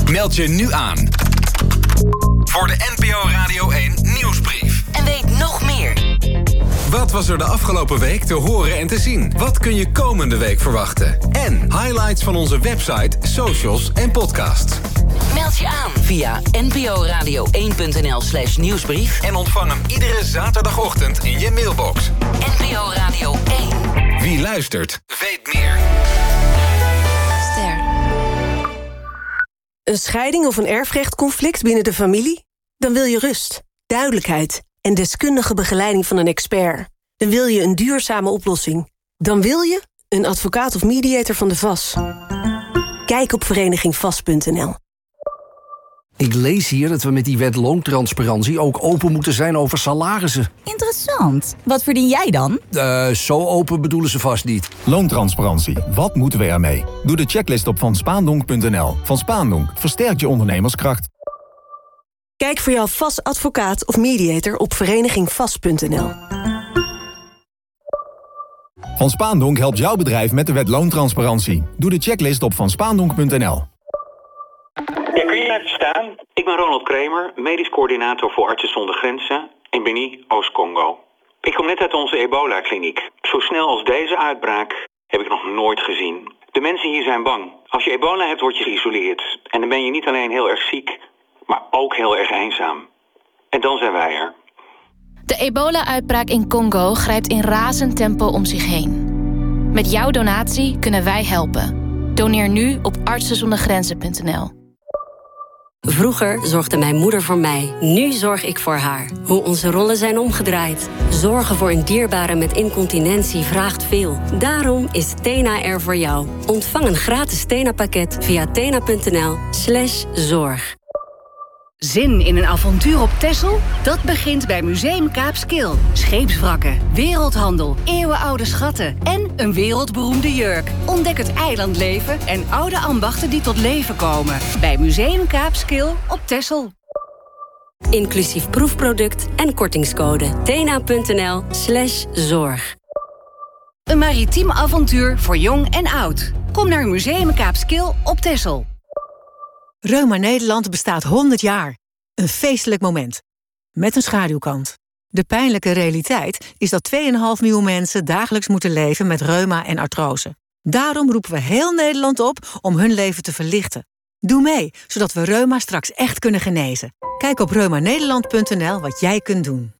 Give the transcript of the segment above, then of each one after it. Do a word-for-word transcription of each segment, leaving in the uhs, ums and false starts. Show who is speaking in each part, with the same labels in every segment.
Speaker 1: Meld je nu aan voor de N P O Radio één Nieuwsbrief.
Speaker 2: En weet nog meer.
Speaker 1: Wat was er de afgelopen week te horen en te zien? Wat kun je komende week verwachten? En highlights van onze website, socials en podcasts.
Speaker 2: Meld je aan via n p o radio één punt n l slash nieuwsbrief.
Speaker 1: En ontvang hem iedere zaterdagochtend in je mailbox.
Speaker 2: N P O Radio één.
Speaker 1: Wie luistert, weet meer.
Speaker 3: Ster. Een scheiding of een erfrechtconflict binnen de familie? Dan wil je rust, duidelijkheid en deskundige begeleiding van een expert. Dan wil je een duurzame oplossing. Dan wil je een advocaat of mediator van de V A S. Kijk op vereniging vast punt n l.
Speaker 4: Ik lees hier dat we met die wet loontransparantie ook open moeten zijn over salarissen.
Speaker 5: Interessant. Wat verdien jij dan?
Speaker 4: Uh, zo open bedoelen ze vast niet.
Speaker 6: Loontransparantie. Wat moeten we ermee? Doe de checklist op van spaandonk punt n l. Van Spaandonk versterkt je ondernemerskracht.
Speaker 3: Kijk voor jouw V A S-advocaat of mediator op vereniging vast punt n l.
Speaker 6: Van Spaandonk helpt jouw bedrijf met de wet loontransparantie. Doe de checklist op van spaandonk punt n l.
Speaker 7: Ja, kun je mij verstaan? Ik ben Ronald Kremer, medisch coördinator voor Artsen zonder Grenzen in Beni, Oost-Congo. Ik kom net uit onze ebola-kliniek. Zo snel als deze uitbraak heb ik nog nooit gezien. De mensen hier zijn bang. Als je ebola hebt, word je geïsoleerd. En dan ben je niet alleen heel erg ziek, maar ook heel erg eenzaam. En dan zijn wij er.
Speaker 8: De ebola-uitbraak in Congo grijpt in razend tempo om zich heen. Met jouw donatie kunnen wij helpen. Doneer nu op artsen zonder grenzen punt n l.
Speaker 9: Vroeger zorgde mijn moeder voor mij. Nu zorg ik voor haar. Hoe onze rollen zijn omgedraaid. Zorgen voor een dierbare met incontinentie vraagt veel. Daarom is Tena er voor jou. Ontvang een gratis Tena-pakket via tena punt n l slash zorg.
Speaker 10: Zin in een avontuur op Texel? Dat begint bij Museum Kaapskil. Scheepswrakken, wereldhandel, eeuwenoude schatten en een wereldberoemde jurk. Ontdek het eilandleven en oude ambachten die tot leven komen. Bij Museum Kaapskil op Texel.
Speaker 9: Inclusief proefproduct en kortingscode. tena punt n l slash zorg.
Speaker 10: Een maritiem avontuur voor jong en oud. Kom naar Museum Kaapskil op Texel.
Speaker 11: Reuma Nederland bestaat honderd jaar. Een feestelijk moment. Met een schaduwkant. De pijnlijke realiteit is dat twee komma vijf miljoen mensen dagelijks moeten leven met reuma en artrose. Daarom roepen we heel Nederland op om hun leven te verlichten. Doe mee, zodat we reuma straks echt kunnen genezen. Kijk op reuma nederland punt n l wat jij kunt doen.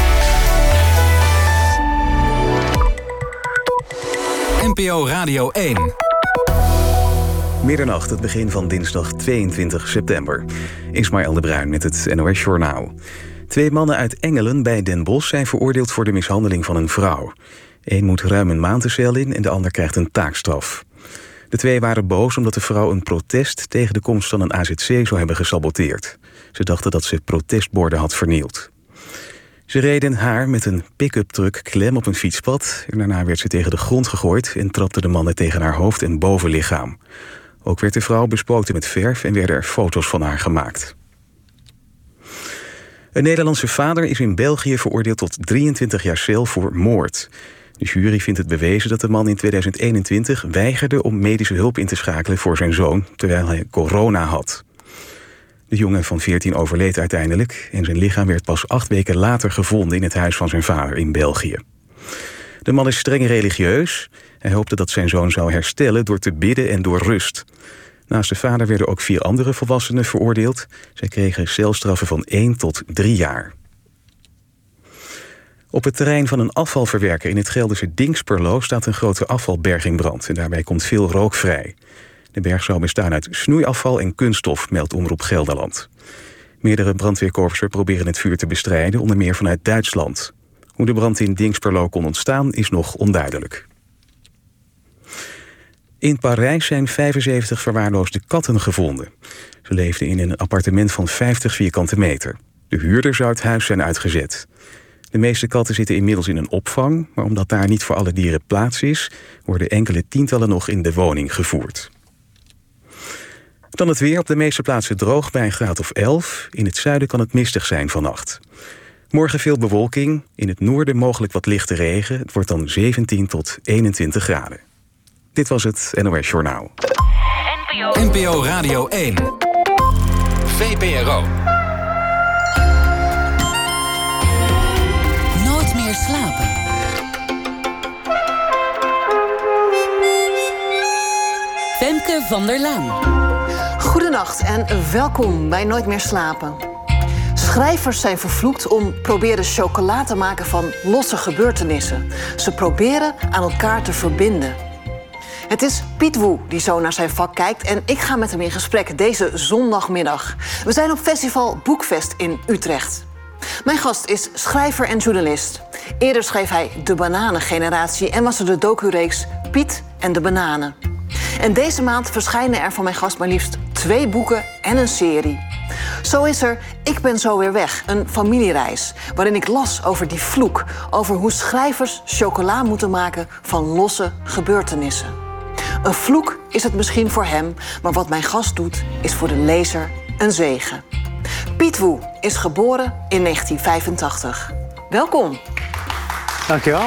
Speaker 1: N P O Radio één.
Speaker 12: Middernacht, het begin van dinsdag tweeëntwintig september. Ismaël de Bruin met het N O S-journaal. Twee mannen uit Engelen bij Den Bosch zijn veroordeeld voor de mishandeling van een vrouw. Eén moet ruim een maand de cel in en de ander krijgt een taakstraf. De twee waren boos omdat de vrouw een protest tegen de komst van een A Z C zou hebben gesaboteerd. Ze dachten dat ze protestborden had vernield. Ze reden haar met een pick-up truck klem op een fietspad. En daarna werd ze tegen de grond gegooid en trapte de mannen tegen haar hoofd en bovenlichaam. Ook werd de vrouw bespoten met verf en werden er foto's van haar gemaakt. Een Nederlandse vader is in België veroordeeld tot drieëntwintig jaar cel voor moord. De jury vindt het bewezen dat de man in tweeduizend eenentwintig weigerde om medische hulp in te schakelen voor zijn zoon, terwijl hij corona had. De jongen van veertien overleed uiteindelijk en zijn lichaam werd pas acht weken later gevonden in het huis van zijn vader in België. De man is streng religieus. Hij hoopte dat zijn zoon zou herstellen door te bidden en door rust. Naast de vader werden ook vier andere volwassenen veroordeeld. Zij kregen celstraffen van één tot drie jaar. Op het terrein van een afvalverwerker in het Gelderse Dingsperlo staat een grote afvalberg in brand en daarbij komt veel rook vrij. De berg zou bestaan uit snoeiafval en kunststof, meldt Omroep Gelderland. Meerdere brandweerkorpsen proberen het vuur te bestrijden, onder meer vanuit Duitsland. Hoe de brand in Dingsperlo kon ontstaan is nog onduidelijk. In Parijs zijn vijfenzeventig verwaarloosde katten gevonden. Ze leefden in een appartement van vijftig vierkante meter. De huurder zou het huis zijn uitgezet. De meeste katten zitten inmiddels in een opvang, maar omdat daar niet voor alle dieren plaats is, worden enkele tientallen nog in de woning gevoerd. Dan het weer, op de meeste plaatsen droog bij een graad of elf. In het zuiden kan het mistig zijn vannacht. Morgen veel bewolking, in het noorden mogelijk wat lichte regen. Het wordt dan zeventien tot eenentwintig graden. Dit was het N O S Journaal.
Speaker 1: N P O Radio één. V P R O.
Speaker 2: Nooit meer slapen. Femke van der Laan.
Speaker 13: Goedenacht en welkom bij Nooit meer slapen. Schrijvers zijn vervloekt om proberen chocola te maken van losse gebeurtenissen. Ze proberen aan elkaar te verbinden. Het is Piet Woe die zo naar zijn vak kijkt en ik ga met hem in gesprek deze zondagmiddag. We zijn op festival Boekfest in Utrecht. Mijn gast is schrijver en journalist. Eerder schreef hij De Bananengeneratie en was er de docureeks Piet en de Bananen. En deze maand verschijnen er van mijn gast maar liefst twee boeken en een serie. Zo is er Ik ben zo weer weg, een familiereis, waarin ik las over die vloek, over hoe schrijvers chocola moeten maken van losse gebeurtenissen. Een vloek is het misschien voor hem, maar wat mijn gast doet is voor de lezer een zegen. Piet Woe is geboren in negentien vijfentachtig. Welkom.
Speaker 14: Dankjewel.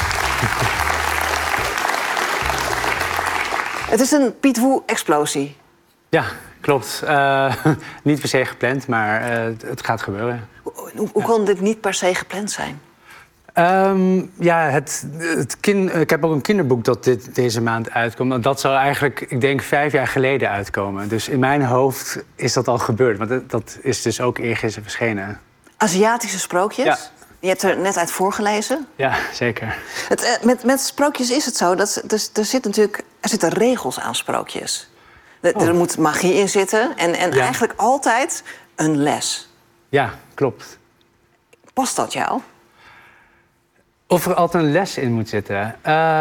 Speaker 13: Het is een Piet Woe-explosie.
Speaker 14: Ja, klopt. Uh, niet per se gepland, maar uh, het gaat gebeuren.
Speaker 13: Hoe, hoe kon dit niet per se gepland zijn?
Speaker 14: Um, ja, het, het kind, ik heb ook een kinderboek dat dit, deze maand uitkomt. Dat zou eigenlijk, ik denk, vijf jaar geleden uitkomen. Dus in mijn hoofd is dat al gebeurd. Want dat, dat is dus ook eergisteren verschenen.
Speaker 13: Aziatische sprookjes? Ja. Je hebt er net uit voorgelezen.
Speaker 14: Ja, zeker.
Speaker 13: Het, met, met sprookjes is het zo dat dus, er, zit natuurlijk, er zitten regels aan sprookjes. Er, oh. er moet magie in zitten en, en ja. eigenlijk altijd een les.
Speaker 14: Ja, klopt.
Speaker 13: Past dat jou?
Speaker 14: Of er altijd een les in moet zitten.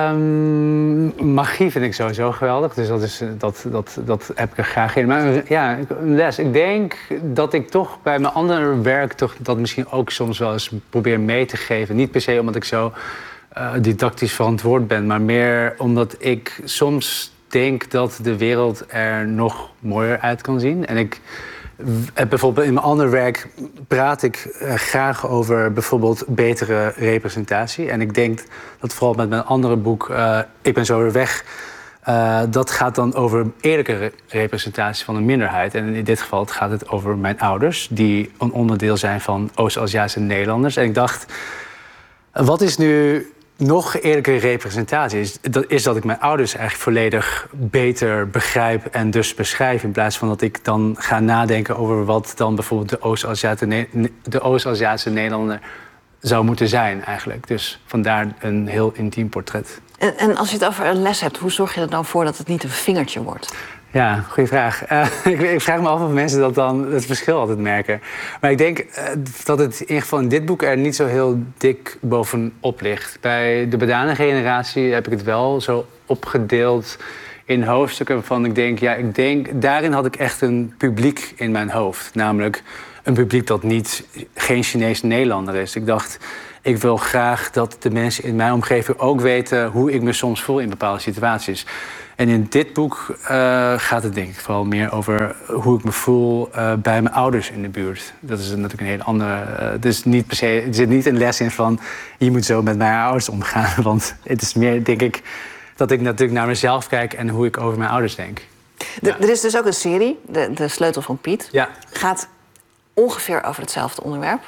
Speaker 14: Um, magie vind ik sowieso geweldig, dus dat, is, dat, dat, dat heb ik er graag in. Maar ja, een les. Ik denk dat ik toch bij mijn andere werk toch dat misschien ook soms wel eens probeer mee te geven. Niet per se omdat ik zo uh, didactisch verantwoord ben, maar meer omdat ik soms denk dat de wereld er nog mooier uit kan zien. En ik... Bijvoorbeeld in mijn ander werk praat ik graag over bijvoorbeeld betere representatie. En ik denk dat vooral met mijn andere boek, uh, Ik ben zo weer weg... Uh, dat gaat dan over eerlijke re- representatie van een minderheid. En in dit geval gaat het over mijn ouders, die een onderdeel zijn van Oost-Aziatische Nederlanders. En ik dacht, wat is nu nog eerlijke representatie? Is dat, is dat ik mijn ouders eigenlijk volledig beter begrijp en dus beschrijf, in plaats van dat ik dan ga nadenken over wat dan bijvoorbeeld de Oost-Aziatische, de Oost-Aziatische Nederlander zou moeten zijn eigenlijk. Dus vandaar een heel intiem portret.
Speaker 13: En, en als je het over een les hebt, hoe zorg je er dan voor dat het niet een vingertje wordt?
Speaker 14: Ja, goede vraag. Uh, ik, ik vraag me af of mensen dat dan het verschil altijd merken. Maar ik denk uh, dat het in ieder geval in dit boek er niet zo heel dik bovenop ligt. Bij de Bananengeneratie heb ik het wel zo opgedeeld in hoofdstukken waarvan ik denk, ja, ik denk, daarin had ik echt een publiek in mijn hoofd. Namelijk een publiek dat niet geen Chinees Nederlander is. Ik dacht, ik wil graag dat de mensen in mijn omgeving ook weten hoe ik me soms voel in bepaalde situaties. En in dit boek uh, gaat het denk ik vooral meer over hoe ik me voel uh, bij mijn ouders in de buurt. Dat is natuurlijk een hele andere... Uh, dus niet per se, er zit niet een les in van je moet zo met mijn ouders omgaan. Want het is meer, denk ik, dat ik natuurlijk naar mezelf kijk en hoe ik over mijn ouders denk.
Speaker 13: De, ja. Er is dus ook een serie, de, de Sleutel van Piet.
Speaker 14: Ja.
Speaker 13: Gaat ongeveer over hetzelfde onderwerp.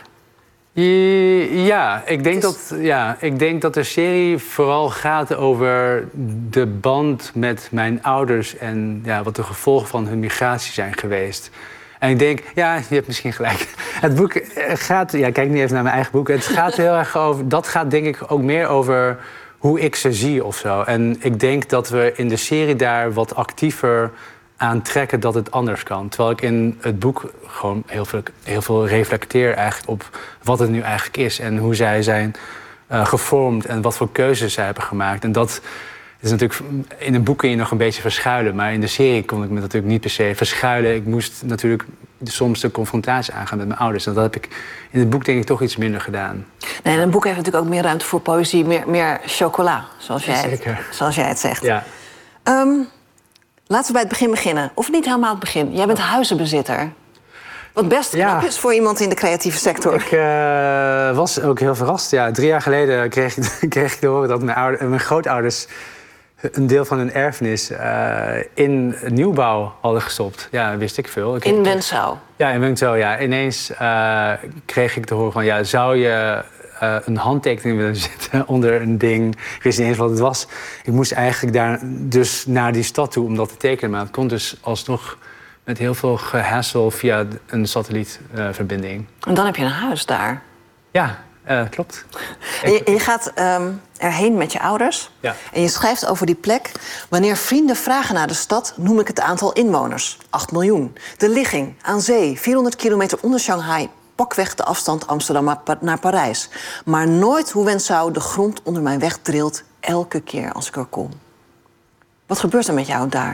Speaker 14: Ja, ik denk, dat, ja, ik denk dat de serie vooral gaat over de band met mijn ouders en ja, wat de gevolgen van hun migratie zijn geweest. En ik denk, ja, je hebt misschien gelijk. Het boek gaat, ja, kijk nu even naar mijn eigen boek. Het gaat heel erg over, dat gaat denk ik ook meer over hoe ik ze zie of zo. En ik denk dat we in de serie daar wat actiever aantrekken dat het anders kan. Terwijl ik in het boek gewoon heel veel, heel veel reflecteer eigenlijk op wat het nu eigenlijk is en hoe zij zijn uh, gevormd en wat voor keuzes zij hebben gemaakt. En dat is natuurlijk, in een boek kun je nog een beetje verschuilen, maar in de serie kon ik me natuurlijk niet per se verschuilen. Ik moest natuurlijk soms de confrontatie aangaan met mijn ouders. En dat heb ik in het boek denk ik toch iets minder gedaan.
Speaker 13: Nee, en een boek heeft natuurlijk ook meer ruimte voor poëzie, meer, meer chocola, zoals jij,
Speaker 14: Zeker.
Speaker 13: Het, zoals jij het zegt.
Speaker 14: Ja.
Speaker 13: Um, Laten we bij het begin beginnen. Of niet helemaal het begin. Jij bent huizenbezitter. Wat best knap ja. is voor iemand in de creatieve sector.
Speaker 14: Ik uh, was ook heel verrast. Ja, drie jaar geleden kreeg ik, kreeg ik te horen dat mijn, ouder, mijn grootouders een deel van hun erfenis uh, in nieuwbouw hadden gestopt. Ja, wist ik veel. Ik,
Speaker 13: in Wensau?
Speaker 14: Ja, in Wensau, ja. Ineens uh, kreeg ik te horen van... ja, zou je uh, een handtekening willen zetten onder een ding? Ik wist niet eens wat het was. Ik moest eigenlijk daar dus naar die stad toe om dat te tekenen. Maar het kon dus alsnog met heel veel gehassel via een satellietverbinding. Uh,
Speaker 13: en dan heb je een huis daar?
Speaker 14: Ja, uh, klopt.
Speaker 13: En je, je gaat um, erheen met je ouders.
Speaker 14: Ja.
Speaker 13: En je schrijft over die plek... wanneer vrienden vragen naar de stad, noem ik het aantal inwoners. acht miljoen. De ligging, aan zee, vierhonderd kilometer onder Shanghai... pakweg de afstand Amsterdam naar Parijs. Maar nooit hoe Wensau de grond onder mijn weg drilt... elke keer als ik er kom. Wat gebeurt er met jou daar?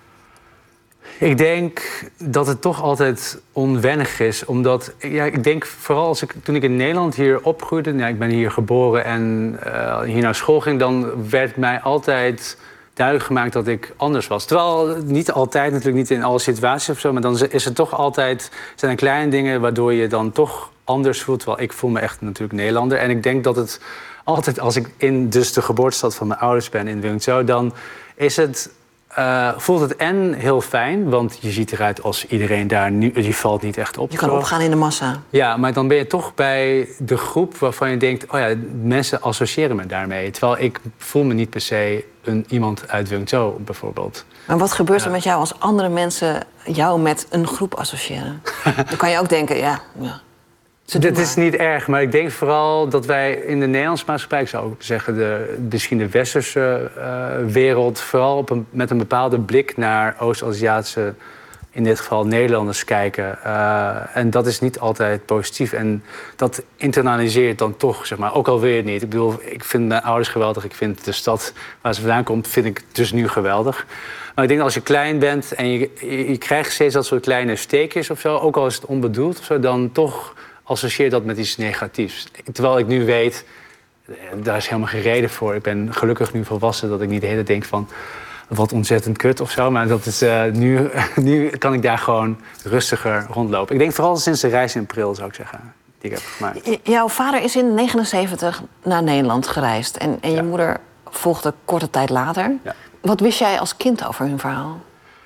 Speaker 14: Ik denk dat het toch altijd onwennig is. Omdat, ja, ik denk vooral als ik, toen ik in Nederland hier opgroeide... Ja, ik ben hier geboren en uh, hier naar school ging... dan werd mij altijd duidelijk gemaakt dat ik anders was. Terwijl niet altijd, natuurlijk niet in alle situaties of zo... maar dan is het toch altijd, zijn er kleine dingen... waardoor je dan toch anders voelt. Terwijl ik voel me echt natuurlijk Nederlander. En ik denk dat het altijd, als ik in dus de geboortestad van mijn ouders ben... in Wenzhou, dan is het... Uh, voelt het en heel fijn, want je ziet eruit als iedereen daar nu... je valt niet echt op.
Speaker 13: Je kan opgaan in de massa.
Speaker 14: Ja, maar dan ben je toch bij de groep waarvan je denkt... oh ja, mensen associëren me daarmee. Terwijl ik voel me niet per se een, iemand uit Wenzhou bijvoorbeeld.
Speaker 13: Maar wat gebeurt er
Speaker 14: ja.
Speaker 13: met jou als andere mensen jou met een groep associëren? Dan kan je ook denken, ja... ja.
Speaker 14: Dit is niet erg, maar ik denk vooral dat wij in de Nederlandse maatschappij... ik zou ook zeggen, de, misschien de westerse uh, wereld... vooral op een, met een bepaalde blik naar Oost-Aziatische... in dit geval Nederlanders kijken. Uh, en dat is niet altijd positief. En dat internaliseert dan toch, zeg maar. Ook al wil je het niet. Ik bedoel, ik vind mijn ouders geweldig. Ik vind de stad waar ze vandaan komt, vind ik dus nu geweldig. Maar ik denk dat als je klein bent en je, je, je krijgt steeds dat soort kleine steekjes of zo... ook al is het onbedoeld of zo, dan toch... associeer dat met iets negatiefs. Terwijl ik nu weet, daar is helemaal geen reden voor. Ik ben gelukkig nu volwassen dat ik niet de hele tijd denk van... wat ontzettend kut of zo. Maar dat is, uh, nu, nu kan ik daar gewoon rustiger rondlopen. Ik denk vooral sinds de reis in april, zou ik zeggen, die ik heb gemaakt.
Speaker 13: J- jouw vader is in negenenzeventig naar Nederland gereisd. En, en je ja. moeder volgde korte tijd later. Ja. Wat wist jij als kind over hun verhaal?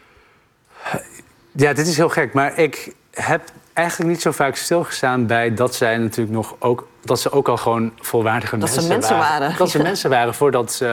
Speaker 14: Ja, dit is heel gek. Maar ik heb... eigenlijk niet zo vaak stilgestaan bij dat zij natuurlijk nog ook... dat ze ook al gewoon volwaardige
Speaker 13: dat
Speaker 14: mensen,
Speaker 13: ze mensen waren.
Speaker 14: waren. Dat ze ja. mensen waren voordat ze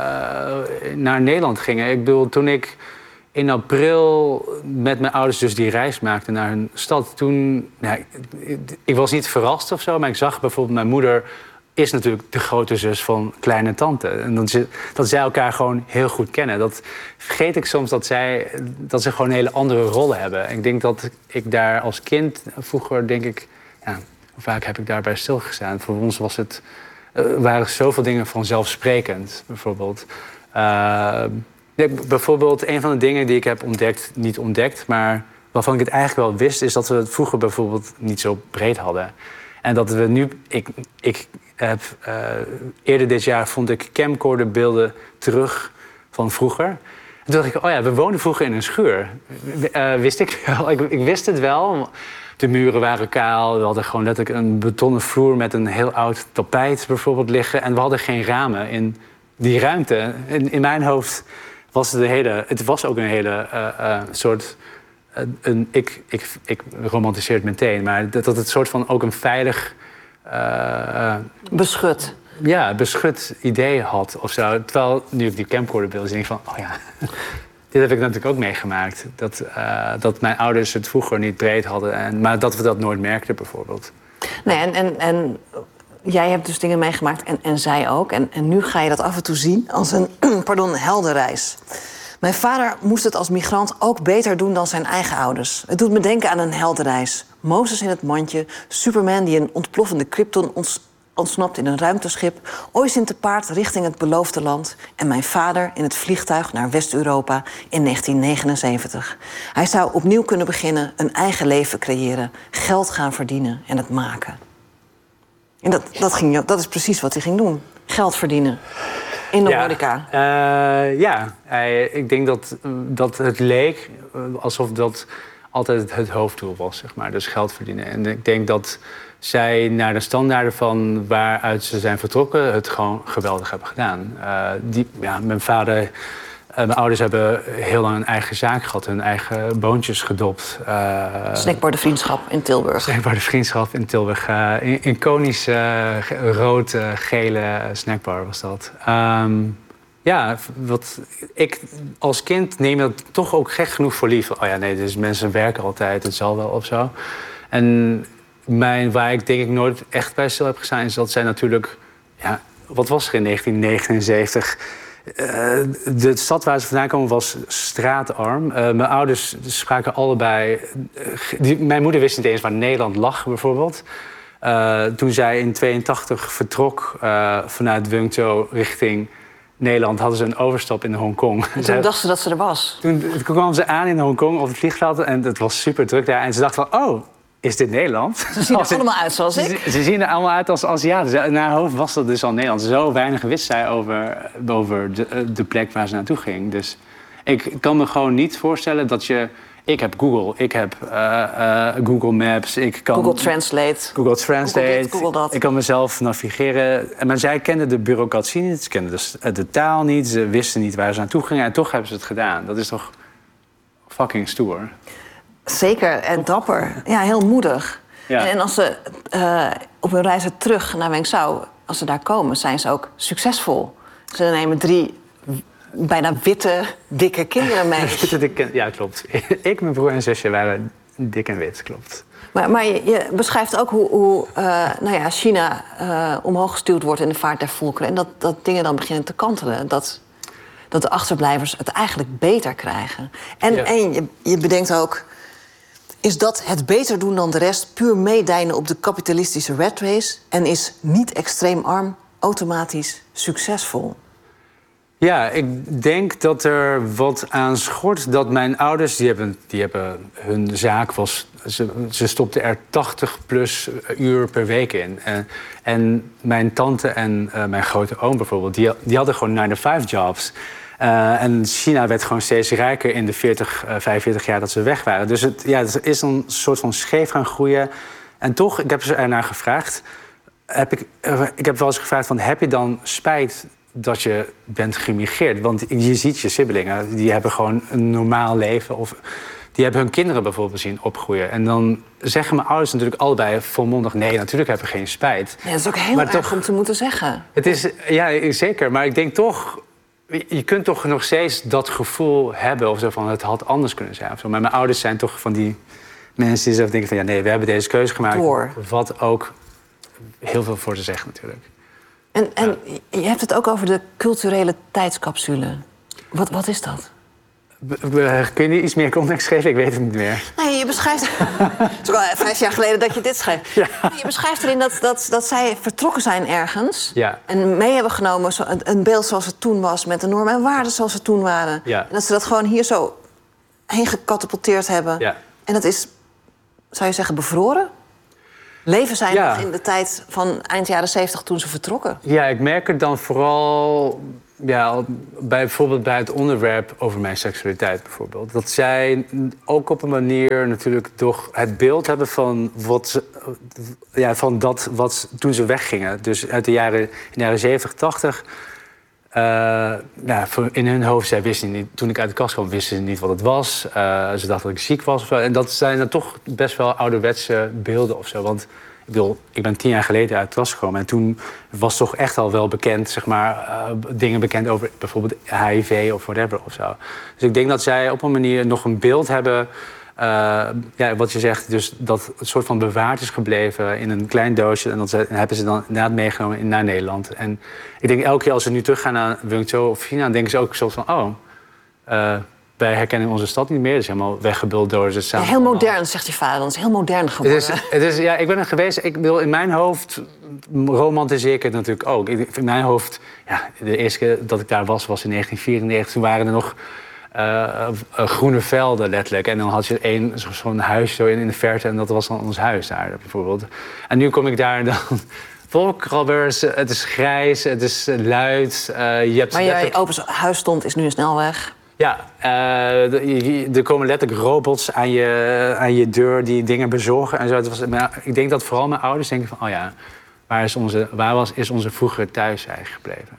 Speaker 14: uh, naar Nederland gingen. Ik bedoel, toen ik in april met mijn ouders dus die reis maakte naar hun stad... toen... Nou, ik, ik was niet verrast of zo, maar ik zag bijvoorbeeld mijn moeder... is natuurlijk de grote zus van kleine tante. En dat, ze, dat zij elkaar gewoon heel goed kennen. Dat vergeet ik soms dat, zij, dat ze gewoon hele andere rollen hebben. Ik denk dat ik daar als kind vroeger, denk ik... Ja, hoe vaak heb ik daarbij stilgestaan? Voor ons was het, uh, waren zoveel dingen vanzelfsprekend, bijvoorbeeld. Uh, bijvoorbeeld, een van de dingen die ik heb ontdekt, niet ontdekt... maar waarvan ik het eigenlijk wel wist... is dat we het vroeger bijvoorbeeld niet zo breed hadden. En dat we nu... Ik, ik heb, uh, eerder dit jaar vond ik camcorderbeelden terug van vroeger. En toen dacht ik, oh ja, we woonden vroeger in een schuur. Uh, wist ik wel. Ik, ik wist het wel. De muren waren kaal. We hadden gewoon letterlijk een betonnen vloer met een heel oud tapijt bijvoorbeeld liggen. En we hadden geen ramen in die ruimte. In, in mijn hoofd was het een hele... Het was ook een hele uh, uh, soort... Uh, een, ik, ik, ik romantiseer het meteen, maar dat, dat het soort van ook een veilig... Uh,
Speaker 13: beschut.
Speaker 14: Ja, beschut idee had of zo. Terwijl nu ik die camcorderbeelden denk van, oh ja, dit heb ik natuurlijk ook meegemaakt. Dat, uh, dat mijn ouders het vroeger niet breed hadden, en, maar dat we dat nooit merkten bijvoorbeeld.
Speaker 13: Nee, en, en, en jij hebt dus dingen meegemaakt en, en zij ook. En, en nu ga je dat af en toe zien als een pardon, heldenreis. Mijn vader moest het als migrant ook beter doen dan zijn eigen ouders. Het doet me denken aan een heldenreis. Mozes in het mandje, Superman die een ontploffende Krypton ons, ontsnapt in een ruimteschip... Oisin te paard richting het beloofde land... en mijn vader in het vliegtuig naar West-Europa in negentien negenenzeventig. Hij zou opnieuw kunnen beginnen, een eigen leven creëren... geld gaan verdienen en het maken. En dat, dat, ging, dat is precies wat hij ging doen. Geld verdienen. In de
Speaker 14: ja,
Speaker 13: horeca.
Speaker 14: Uh, ja, hij, ik denk dat, dat het leek alsof dat altijd het hoofddoel was, zeg maar. Dus geld verdienen. En ik denk dat zij naar de standaarden van waaruit ze zijn vertrokken het gewoon geweldig hebben gedaan. Uh, die, ja, mijn vader, uh, mijn ouders hebben heel lang een eigen zaak gehad, hun eigen boontjes gedopt. Uh,
Speaker 13: Snackbar de Vriendschap in Tilburg.
Speaker 14: Snackbar de Vriendschap in Tilburg. Uh, in, iconische uh, rood-gele snackbar was dat. Um, ja, wat ik als kind neem dat toch ook gek genoeg voor lief. Oh ja, nee, dus mensen werken altijd, het zal wel of zo. En Mijn, waar ik denk ik nooit echt bij stil heb gestaan, is dat zij natuurlijk... Ja, wat was er in negentien negenenzeventig? Uh, de stad waar ze vandaan komen was straatarm. Uh, mijn ouders spraken allebei... Uh, die, mijn moeder wist niet eens waar Nederland lag, bijvoorbeeld. Uh, toen zij in tweeëntachtig vertrok uh, vanuit Wungcho richting Nederland, hadden ze een overstap in Hongkong.
Speaker 13: En toen dachten ze dat ze er was?
Speaker 14: Toen, toen kwamen ze aan in Hongkong op het vliegveld en het was super druk daar. En ze dachten van, oh... Is dit Nederland?
Speaker 13: Ze zien er als allemaal uit zoals ik.
Speaker 14: Ze, ze zien er allemaal uit als Aziaten. Naar haar hoofd was dat dus al Nederland. Zo weinig wist zij over, over de, de plek waar ze naartoe ging. Dus ik kan me gewoon niet voorstellen dat je... Ik heb Google, ik heb uh, uh, Google Maps, ik kan...
Speaker 13: Google Translate.
Speaker 14: Google Translate.
Speaker 13: Google dit, Google dat.
Speaker 14: Ik kan mezelf navigeren. Maar zij kenden de bureaucratie niet, ze kenden de, de taal niet. Ze wisten niet waar ze naartoe gingen. En toch hebben ze het gedaan. Dat is toch fucking stoer.
Speaker 13: Zeker, en dapper. Ja, heel moedig.
Speaker 14: Ja.
Speaker 13: En als ze uh, op hun reizen terug naar Wenzhou, als ze daar komen, zijn ze ook succesvol. Ze nemen drie bijna witte, dikke kinderen mee.
Speaker 14: Witte, dikke, ja, klopt. Ik, mijn broer en zusje waren dik en wit, klopt.
Speaker 13: Maar, maar je, je beschrijft ook hoe, hoe uh, nou ja, China uh, omhoog gestuurd wordt in de vaart der volkeren. En dat, dat dingen dan beginnen te kantelen. Dat, dat de achterblijvers het eigenlijk beter krijgen. En, ja. en je, je bedenkt ook... Is dat het beter doen dan de rest, puur meedijnen op de kapitalistische rat race... en is niet extreem arm automatisch succesvol?
Speaker 14: Ja, ik denk dat er wat aan schort. Dat mijn ouders, die hebben, die hebben hun zaak was... Ze, ze stopten er tachtig plus uur per week in. En, en mijn tante en uh, mijn grote oom bijvoorbeeld... die, die hadden gewoon nine to five jobs... Uh, en China werd gewoon steeds rijker in de veertig, uh, vijfenveertig jaar dat ze weg waren. Dus het, ja, het is een soort van scheef gaan groeien. En toch, ik heb ze ernaar gevraagd. Heb ik, uh, ik heb wel eens gevraagd van, heb je dan spijt dat je bent gemigreerd? Want je ziet je siblingen, die hebben gewoon een normaal leven. Of die hebben hun kinderen bijvoorbeeld zien opgroeien. En dan zeggen mijn ouders natuurlijk allebei volmondig... nee, natuurlijk hebben we geen spijt.
Speaker 13: Ja, dat is ook heel
Speaker 14: maar
Speaker 13: erg
Speaker 14: toch,
Speaker 13: om te moeten zeggen.
Speaker 14: Het is, ja, zeker. Maar ik denk toch... Je kunt toch nog steeds dat gevoel hebben of zo van het had anders kunnen zijn. Of zo. Maar mijn ouders zijn toch van die mensen die zelf denken van ja, nee, we hebben deze keuze gemaakt. Door. Wat ook heel veel voor ze zegt natuurlijk.
Speaker 13: En, en ja. Je hebt het ook over de culturele tijdscapsule. Wat, wat is dat?
Speaker 14: Kun je iets meer context geven? Ik weet het niet meer.
Speaker 13: Nee, je beschrijft... Het is ook al vijf jaar geleden dat je dit schreef. Ja. Je beschrijft erin dat, dat, dat zij vertrokken zijn ergens...
Speaker 14: Ja.
Speaker 13: en mee hebben genomen zo, een, een beeld zoals het toen was... met de normen en waarden zoals ze toen waren.
Speaker 14: Ja.
Speaker 13: En dat ze dat gewoon hier zo heen gecatapulteerd hebben.
Speaker 14: Ja.
Speaker 13: En dat is, zou je zeggen, bevroren? Leven zij
Speaker 14: ja.
Speaker 13: nog in de tijd van eind jaren zeventig toen ze vertrokken?
Speaker 14: Ja, ik merk het dan vooral... Ja, bij, bijvoorbeeld bij het onderwerp over mijn seksualiteit bijvoorbeeld. Dat zij ook op een manier natuurlijk toch het beeld hebben van, wat, ja, van dat wat toen ze weggingen. Dus uit de jaren, in de jaren zeventig, tachtig. Uh, nou, in hun hoofd, zij wisten niet, toen ik uit de kast kwam, wisten ze niet wat het was. Uh, ze dachten dat ik ziek was of zo. En dat zijn dan toch best wel ouderwetse beelden of zo. Want ik bedoel, ik ben tien jaar geleden uit de klas gekomen. En toen was toch echt al wel bekend, zeg maar, uh, dingen bekend over bijvoorbeeld H I V of whatever of zo. Dus ik denk dat zij op een manier nog een beeld hebben, uh, ja, wat je zegt, dus dat het soort van bewaard is gebleven in een klein doosje. En dat ze, en hebben ze dan inderdaad meegenomen in, naar Nederland. En ik denk elke keer als ze nu teruggaan naar Wungcho of China, denken ze ook zo van, oh, uh, wij herkennen onze stad niet meer. Het is helemaal weggebeeld door ze samen.
Speaker 13: Ja, heel modern, zegt je vader. Het is heel modern geworden.
Speaker 14: Het is, het is, ja, ik ben er geweest. Ik bedoel, in mijn hoofd romantiseer ik het natuurlijk ook. In mijn hoofd, ja, de eerste keer dat ik daar was, was in negentien vierennegentig. Toen waren er nog uh, groene velden, letterlijk. En dan had je één zo'n huis zo in, in de verte. En dat was dan ons huis daar, bijvoorbeeld. En nu kom ik daar en dan... Wolkrabbers, het is grijs, het is luid. Uh, je hebt
Speaker 13: maar jij open huis stond, is nu een snelweg.
Speaker 14: Ja, uh, de, er komen letterlijk robots aan je, aan je deur die dingen bezorgen. En zo. Het was, maar ik denk dat vooral mijn ouders denken van... oh ja, waar is onze, waar was, is onze vroegere thuis eigenlijk gebleven?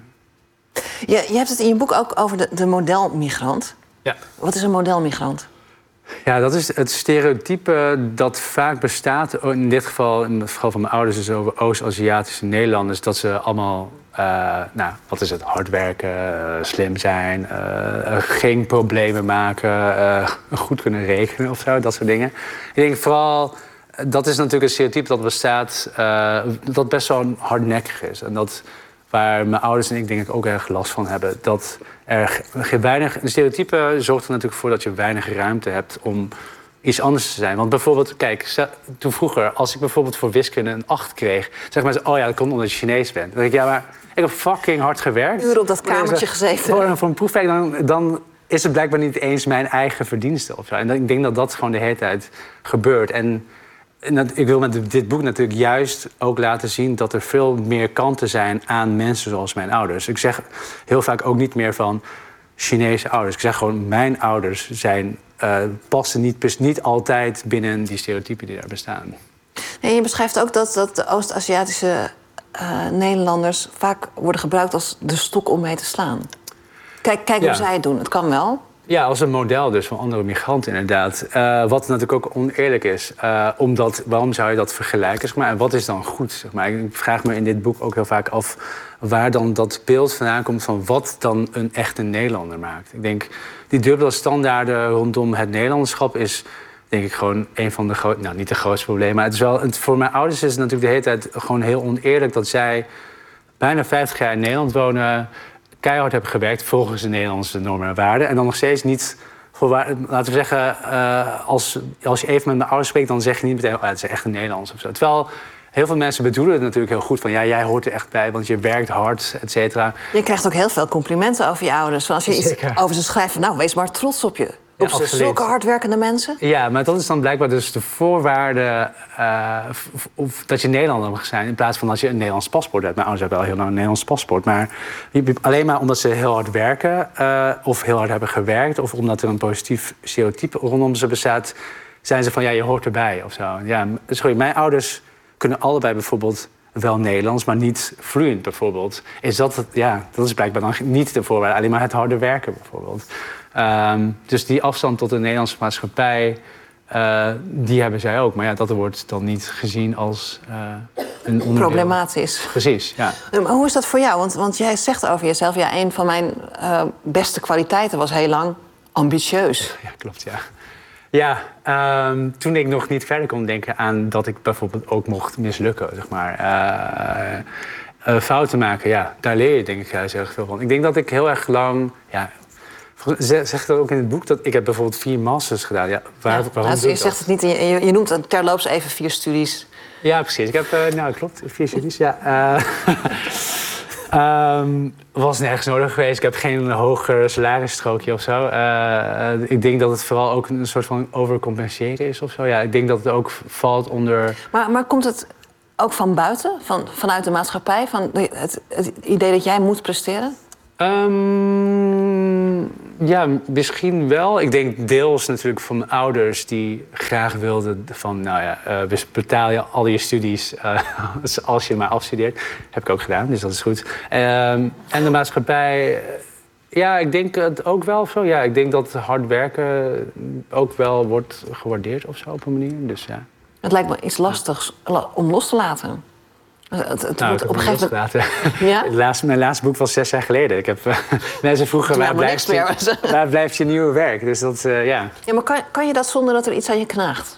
Speaker 13: Je, je hebt het in je boek ook over de, de modelmigrant.
Speaker 14: Ja.
Speaker 13: Wat is een modelmigrant?
Speaker 14: Ja, dat is het stereotype dat vaak bestaat. In dit geval, in het geval van mijn ouders, is over Oost-Aziatische Nederlanders. Dat ze allemaal, uh, nou, wat is het, hard werken, uh, slim zijn, uh, geen problemen maken, uh, goed kunnen rekenen of zo, dat soort dingen. Ik denk vooral, dat is natuurlijk een stereotype dat bestaat, uh, dat best wel hardnekkig is. En dat waar mijn ouders en ik denk ik ook erg last van hebben. Dat er weinig, een stereotype zorgt er natuurlijk voor dat je weinig ruimte hebt om iets anders te zijn. Want bijvoorbeeld, kijk, toen vroeger, als ik bijvoorbeeld voor wiskunde een acht kreeg, zeg maar, oh ja, dat komt omdat je Chinees bent. Dan denk ik, ja, maar ik heb fucking hard gewerkt.
Speaker 13: Uren op dat kamertje gezeten.
Speaker 14: Voor, voor een proefwerk, dan, dan is het blijkbaar niet eens mijn eigen verdienste of zo. En ik denk dat dat gewoon de hele tijd gebeurt. En En ik wil met dit boek natuurlijk juist ook laten zien dat er veel meer kanten zijn aan mensen zoals mijn ouders. Ik zeg heel vaak ook niet meer van Chinese ouders. Ik zeg gewoon, mijn ouders zijn, uh, passen niet, niet altijd binnen die stereotypen die daar bestaan.
Speaker 13: En je beschrijft ook dat, dat de Oost-Aziatische uh, Nederlanders vaak worden gebruikt als de stok om mee te slaan. Kijk, kijk
Speaker 14: Ja.
Speaker 13: hoe zij het doen. Het kan wel.
Speaker 14: Ja, als een model dus van andere migranten inderdaad. Uh, wat natuurlijk ook oneerlijk is. Uh, omdat, waarom zou je dat vergelijken? Zeg maar, en wat is dan goed? Zeg maar? Ik vraag me in dit boek ook heel vaak af waar dan dat beeld vandaan komt van wat dan een echte Nederlander maakt. Ik denk, die dubbele standaarden rondom het Nederlanderschap is denk ik gewoon een van de grootste, nou niet de grootste problemen, maar het is wel, het, voor mijn ouders is het natuurlijk de hele tijd gewoon heel oneerlijk dat zij bijna vijftig jaar in Nederland wonen, keihard hebben gewerkt volgens de Nederlandse normen en waarden. En dan nog steeds niet, voor, laten we zeggen, uh, als, als je even met mijn ouders spreekt, dan zeg je niet meteen, oh, het is echt een Nederlands of zo. Terwijl heel veel mensen bedoelen het natuurlijk heel goed van, ja, jij hoort er echt bij, want je werkt hard, et cetera.
Speaker 13: Je krijgt ook heel veel complimenten over je ouders. Als je
Speaker 14: Zeker.
Speaker 13: iets over ze schrijft, van, nou, wees maar trots op je. Op
Speaker 14: Ja,
Speaker 13: ze,
Speaker 14: absoluut.
Speaker 13: zulke hardwerkende mensen.
Speaker 14: Ja, maar dat is dan blijkbaar dus de voorwaarde uh, f- of dat je Nederlander mag zijn, in plaats van dat je een Nederlands paspoort hebt. Mijn ouders hebben wel heel lang een Nederlands paspoort, maar alleen maar omdat ze heel hard werken uh, of heel hard hebben gewerkt of omdat er een positief stereotype rondom ze bestaat, zijn ze van, ja, je hoort erbij of zo. Ja, sorry, mijn ouders kunnen allebei bijvoorbeeld wel Nederlands, maar niet fluent bijvoorbeeld. Is dat, ja, dat is blijkbaar dan niet de voorwaarde, alleen maar het harde werken bijvoorbeeld. Um, dus die afstand tot de Nederlandse maatschappij, uh, die hebben zij ook. Maar ja, dat wordt dan niet gezien als uh, een onderdeel.
Speaker 13: Problematisch.
Speaker 14: Precies, ja.
Speaker 13: Maar hoe is dat voor jou? Want, want jij zegt over jezelf, ja, een van mijn uh, beste kwaliteiten was heel lang ambitieus.
Speaker 14: Ja, klopt, ja. Ja, um, toen ik nog niet verder kon denken aan dat ik bijvoorbeeld ook mocht mislukken, zeg maar. Uh, uh, fouten maken, ja, daar leer je denk ik juist erg veel van. Ik denk dat ik heel erg lang, ja, zegt dat ook in het boek, dat ik heb bijvoorbeeld vier masters gedaan. Ja, waar,
Speaker 13: Ja,
Speaker 14: waarom
Speaker 13: nou,
Speaker 14: doe
Speaker 13: je
Speaker 14: ik
Speaker 13: zegt het niet, je, je noemt het terloops even vier studies.
Speaker 14: Ja, precies. Ik heb, uh, nou, klopt, vier studies, ja. Uh, um, was nergens nodig geweest. Ik heb geen hoger salarisstrookje of zo. Uh, uh, ik denk dat het vooral ook een soort van overcompenseren is of zo. Ja, ik denk dat het ook valt onder...
Speaker 13: Maar, maar komt het ook van buiten, van, vanuit de maatschappij? Van het, het idee dat jij moet presteren?
Speaker 14: Um, ja, misschien wel. Ik denk deels natuurlijk van mijn ouders die graag wilden van, nou ja, uh, we betalen je al je studies uh, als je maar afstudeert. Heb ik ook gedaan, dus dat is goed. Um, en de maatschappij, uh, ja, ik denk het ook wel zo. Ja, ik denk dat hard werken ook wel wordt gewaardeerd of zo op een manier. Dus ja.
Speaker 13: Het lijkt me iets lastigs om los te laten. Het, het
Speaker 14: nou,
Speaker 13: wordt op een gegeven moment.
Speaker 14: Ja? Laatste, mijn laatste boek was zes jaar geleden. Ik heb uh, mensen vroegen waar blijft, je, waar blijft je nieuwe werk? Dus dat, uh, ja.
Speaker 13: Ja, maar kan, kan je dat zonder dat er iets aan je knaagt?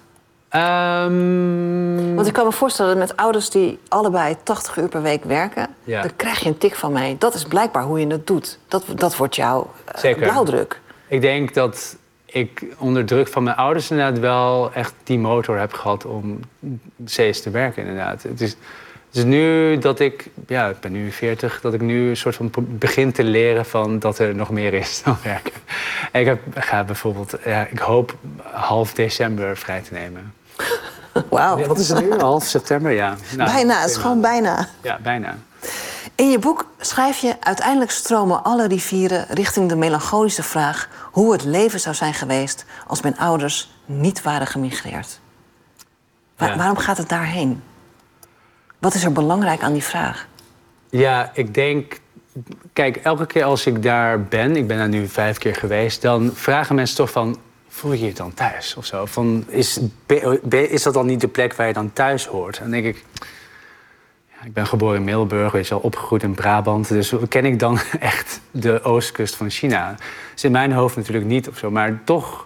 Speaker 14: Um...
Speaker 13: Want ik kan me voorstellen dat met ouders die allebei tachtig uur per week werken,
Speaker 14: ja.
Speaker 13: dan krijg je een tik van mij. Dat is blijkbaar hoe je het doet. Dat, dat wordt jouw uh, blauwdruk.
Speaker 14: Ik denk dat ik onder druk van mijn ouders inderdaad wel echt die motor heb gehad om steeds te werken inderdaad. Het is, Dus nu dat ik, ja, ik ben nu veertig, dat ik nu een soort van begin te leren van dat er nog meer is dan werken. En ik heb, ga bijvoorbeeld, ja, ik hoop half december vrij te nemen.
Speaker 13: Wauw.
Speaker 14: Ja, wat is het nu? Half september, ja. Nou,
Speaker 13: bijna, het is gewoon bijna.
Speaker 14: Ja, bijna.
Speaker 13: Ik In je boek schrijf je... uiteindelijk stromen alle rivieren richting de melancholische vraag... hoe het leven zou zijn geweest als mijn ouders niet waren gemigreerd. Wa-
Speaker 14: Ja.
Speaker 13: Waarom gaat het daarheen? Wat is er belangrijk aan die vraag?
Speaker 14: Ja, ik denk... Kijk, elke keer als ik daar ben... ik ben daar nu vijf keer geweest... dan vragen mensen toch van... voel je je dan thuis of zo? Van, is, is dat dan niet de plek waar je dan thuis hoort? En dan denk ik... Ja, ik ben geboren in Middelburg, weet je wel, opgegroeid in Brabant. Dus hoe ken ik dan echt de oostkust van China? Dat is in mijn hoofd natuurlijk niet of zo. Maar toch...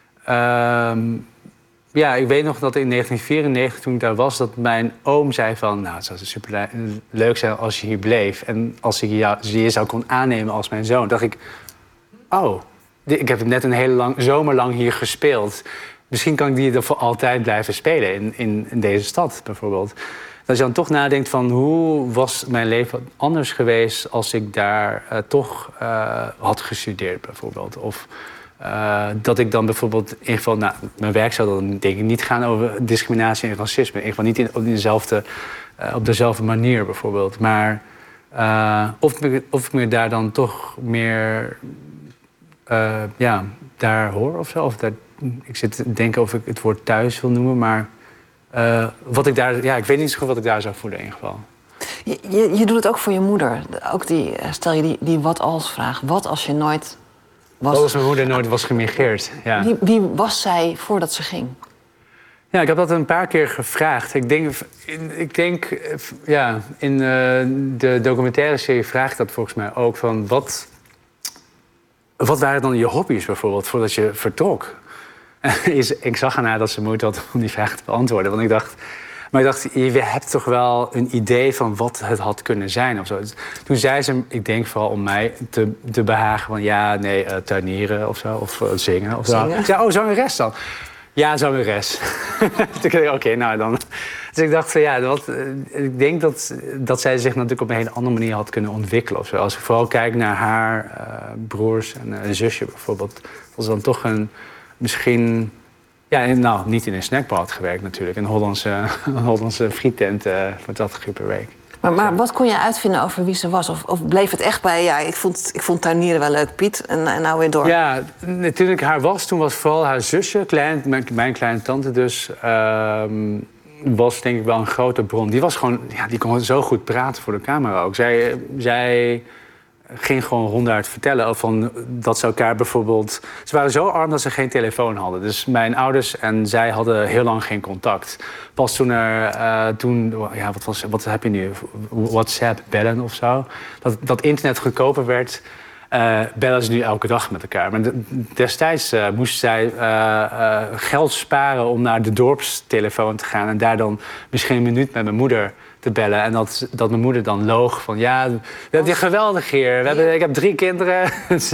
Speaker 14: Uh, ja, ik weet nog dat in negentien vierennegentig, toen ik daar was... dat mijn oom zei van... nou, het zou super leuk zijn als je hier bleef. En als ik jou, je zou kon aannemen als mijn zoon. Dacht ik... oh, ik heb net een hele lang, zomer lang hier gespeeld. Misschien kan ik die er voor altijd blijven spelen in, in, in deze stad bijvoorbeeld. Dat je dan toch nadenkt van hoe was mijn leven anders geweest... als ik daar uh, toch uh, had gestudeerd bijvoorbeeld. Of uh, dat ik dan bijvoorbeeld... in ieder geval, nou, mijn werk zou dan denk ik niet gaan over discriminatie en racisme. In ieder geval niet in, in dezelfde, uh, op dezelfde manier bijvoorbeeld. Maar uh, of, of ik me daar dan toch meer... Uh, ja, daar hoor of zo. Of daar, ik zit te denken of ik het woord thuis wil noemen, maar uh, wat ik daar, ja, ik weet niet zo goed wat ik daar zou voelen in ieder geval.
Speaker 13: Je, je, je doet het ook voor je moeder. Ook die, stel je die, die wat-als-vraag. Wat als je nooit was...
Speaker 14: Wat als mijn moeder nooit was gemigreerd, ja.
Speaker 13: Wie, wie was zij voordat ze ging?
Speaker 14: Ja, ik heb dat een paar keer gevraagd. Ik denk, ik denk ja, in uh, de documentaire serie vraag ik dat volgens mij ook. Van wat, wat waren dan je hobby's bijvoorbeeld voordat je vertrok? Ik zag aan haar dat ze moeite had om die vraag te beantwoorden. Want ik dacht, maar ik dacht, je hebt toch wel een idee van wat het had kunnen zijn of zo. Toen zei ze, ik denk vooral om mij te, te behagen van ja, nee, uh, tuinieren of zo. Of uh, zingen of zo.
Speaker 13: Zingen?
Speaker 14: Ik zei, oh, zangeres dan? Ja, zangeres. Toen dacht ik, oké, okay, nou dan. Dus ik dacht van ja, wat, uh, ik denk dat, dat zij zich natuurlijk op een hele andere manier had kunnen ontwikkelen of zo. Als ik vooral kijk naar haar uh, broers en uh, een zusje bijvoorbeeld, was dan toch een misschien. Ja, nou, niet in een snackbar had gewerkt natuurlijk. Een Hollandse, een Hollandse friettent uh, voor tachtig uur per week.
Speaker 13: Maar, maar wat kon je uitvinden over wie ze was? Of, of bleef het echt bij, ja, ik vond, ik vond tuinieren wel leuk, Piet, en, en nou weer door?
Speaker 14: Ja, toen ik haar was, toen was vooral haar zusje, klein, mijn, mijn kleine tante dus, uh, was denk ik wel een grote bron. Die was gewoon, ja, die kon zo goed praten voor de camera ook. Zij, zij ging gewoon ronduit vertellen van dat ze elkaar bijvoorbeeld... Ze waren zo arm dat ze geen telefoon hadden. Dus mijn ouders en zij hadden heel lang geen contact. Pas toen er, uh, toen, ja, wat, was, wat heb je nu? WhatsApp, bellen of zo. Dat, dat internet goedkoper werd, uh, bellen ze nu elke dag met elkaar. Maar de, destijds uh, moest zij uh, uh, geld sparen om naar de dorpstelefoon te gaan... en daar dan misschien een minuut met mijn moeder te bellen. En dat, dat mijn moeder dan loog van... ja, we hebben dit geweldig hier. We hebben, ik heb drie kinderen.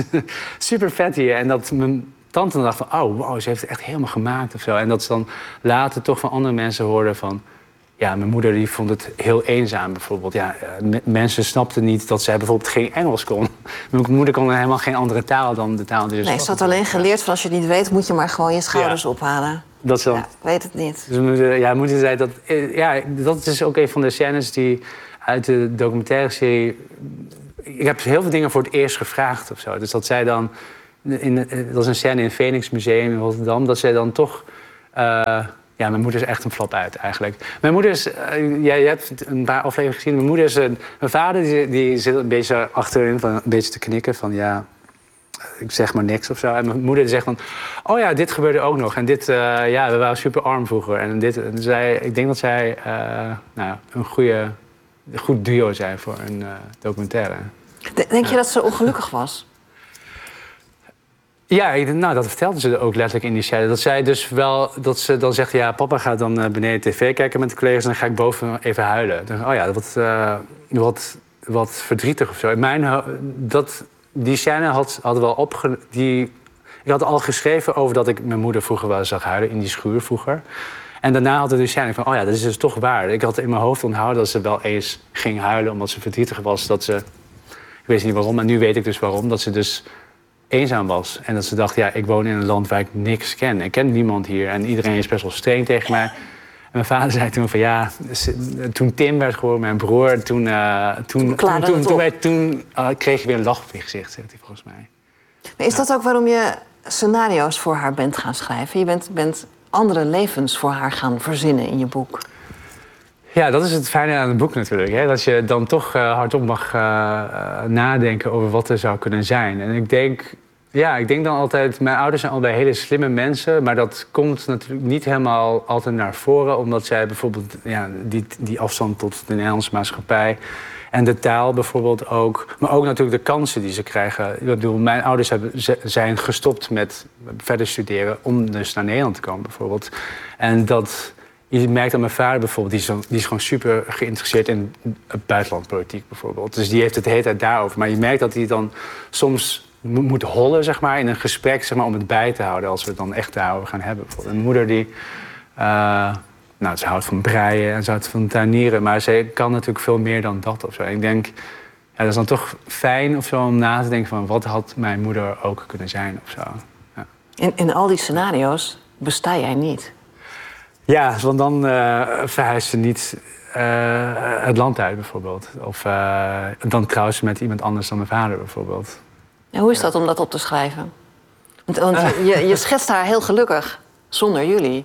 Speaker 14: Super vet hier. En dat mijn tante dan dacht van... oh, wow, ze heeft het echt helemaal gemaakt of zo. En dat ze dan later toch van andere mensen hoorden van... ja, mijn moeder die vond het heel eenzaam bijvoorbeeld. Ja, mensen snapten niet dat zij bijvoorbeeld geen Engels kon. Mijn moeder kon helemaal geen andere taal dan de taal die ze...
Speaker 13: Nee, ze had alleen geleerd van als je het niet weet... moet je maar gewoon je schouders ja. ophalen.
Speaker 14: Dat dan,
Speaker 13: ja, ik weet het niet.
Speaker 14: Dus moeder, ja, moeder zei dat... Ja, dat is ook een van de scènes die uit de documentaire serie... Ik heb heel veel dingen voor het eerst gevraagd of zo. Dus dat zij dan... In, dat was een scène in het Phoenix Museum in Rotterdam... dat zij dan toch... Uh, ja, mijn moeder is echt een flop uit eigenlijk. Mijn moeder is... Uh, jij hebt een paar afleveringen gezien. Mijn moeder is een... Mijn vader die, die zit een beetje achterin, van, een beetje te knikken van... ja, ik zeg maar niks of zo. En mijn moeder zegt dan... oh ja, dit gebeurde ook nog. En dit, uh, ja, we waren super arm vroeger. En dit, en zij, ik denk dat zij uh, nou, een goede, goed duo zijn voor een uh, documentaire.
Speaker 13: Denk je dat ze ongelukkig was?
Speaker 14: Ja, nou, dat vertelde ze ook letterlijk in die scène. Dat zij dus wel, dat ze dan zegt... ja, papa gaat dan beneden tv kijken met de collega's... en dan ga ik boven even huilen. Dan, oh ja, wat, uh, wat, wat verdrietig of zo. In mijn, dat, die scène had, had wel opge... Die, ik had al geschreven over dat ik mijn moeder vroeger wel zag huilen... in die schuur vroeger. En daarna had ik de scène van... oh ja, dat is dus toch waar. Ik had in mijn hoofd onthouden dat ze wel eens ging huilen... omdat ze verdrietig was. Dat ze, ik weet niet waarom, maar nu weet ik dus waarom. Dat ze dus... eenzaam was. En dat ze dacht, ja, ik woon in een land waar ik niks ken. Ik ken niemand hier en iedereen is best wel streng tegen mij. En mijn vader zei toen van ja, toen Tim werd geboren, mijn broer, toen, uh, toen, toen, toen, toen, wij, toen uh, kreeg je weer een lach op je gezicht, zegt hij volgens mij.
Speaker 13: Maar is dat ook waarom je scenario's voor haar bent gaan schrijven? Je bent, bent andere levens voor haar gaan verzinnen in je boek.
Speaker 14: Ja, dat is het fijne aan het boek natuurlijk. Hè? Dat je dan toch uh, hardop mag uh, uh, nadenken over wat er zou kunnen zijn. En ik denk, ja, ik denk dan altijd, mijn ouders zijn allebei hele slimme mensen, maar dat komt natuurlijk niet helemaal altijd naar voren, omdat zij bijvoorbeeld ja, die, die afstand tot de Nederlandse maatschappij en de taal bijvoorbeeld ook, maar ook natuurlijk de kansen die ze krijgen. Ik bedoel, mijn ouders hebben, zijn gestopt met verder studeren om dus naar Nederland te komen bijvoorbeeld. En dat, je merkt dat mijn vader bijvoorbeeld, die is, zo, die is gewoon super geïnteresseerd in buitenlandpolitiek bijvoorbeeld. Dus die heeft het de hele tijd daarover. Maar je merkt dat hij dan soms moet hollen, zeg maar, in een gesprek, zeg maar, om het bij te houden als we het dan echt daarover gaan hebben. Bijvoorbeeld een moeder die, uh, nou, ze houdt van breien en ze houdt van tuinieren, maar ze kan natuurlijk veel meer dan dat of zo. En ik denk, ja, dat is dan toch fijn of zo om na te denken van wat had mijn moeder ook kunnen zijn of zo. Ja.
Speaker 13: In, in al die scenario's besta jij niet.
Speaker 14: Ja, want dan uh, verhuist ze niet uh, het land uit bijvoorbeeld. Of uh, dan trouwt ze met iemand anders dan mijn vader bijvoorbeeld.
Speaker 13: En hoe is dat om dat op te schrijven? Want, want je, je schetst haar heel gelukkig, zonder jullie.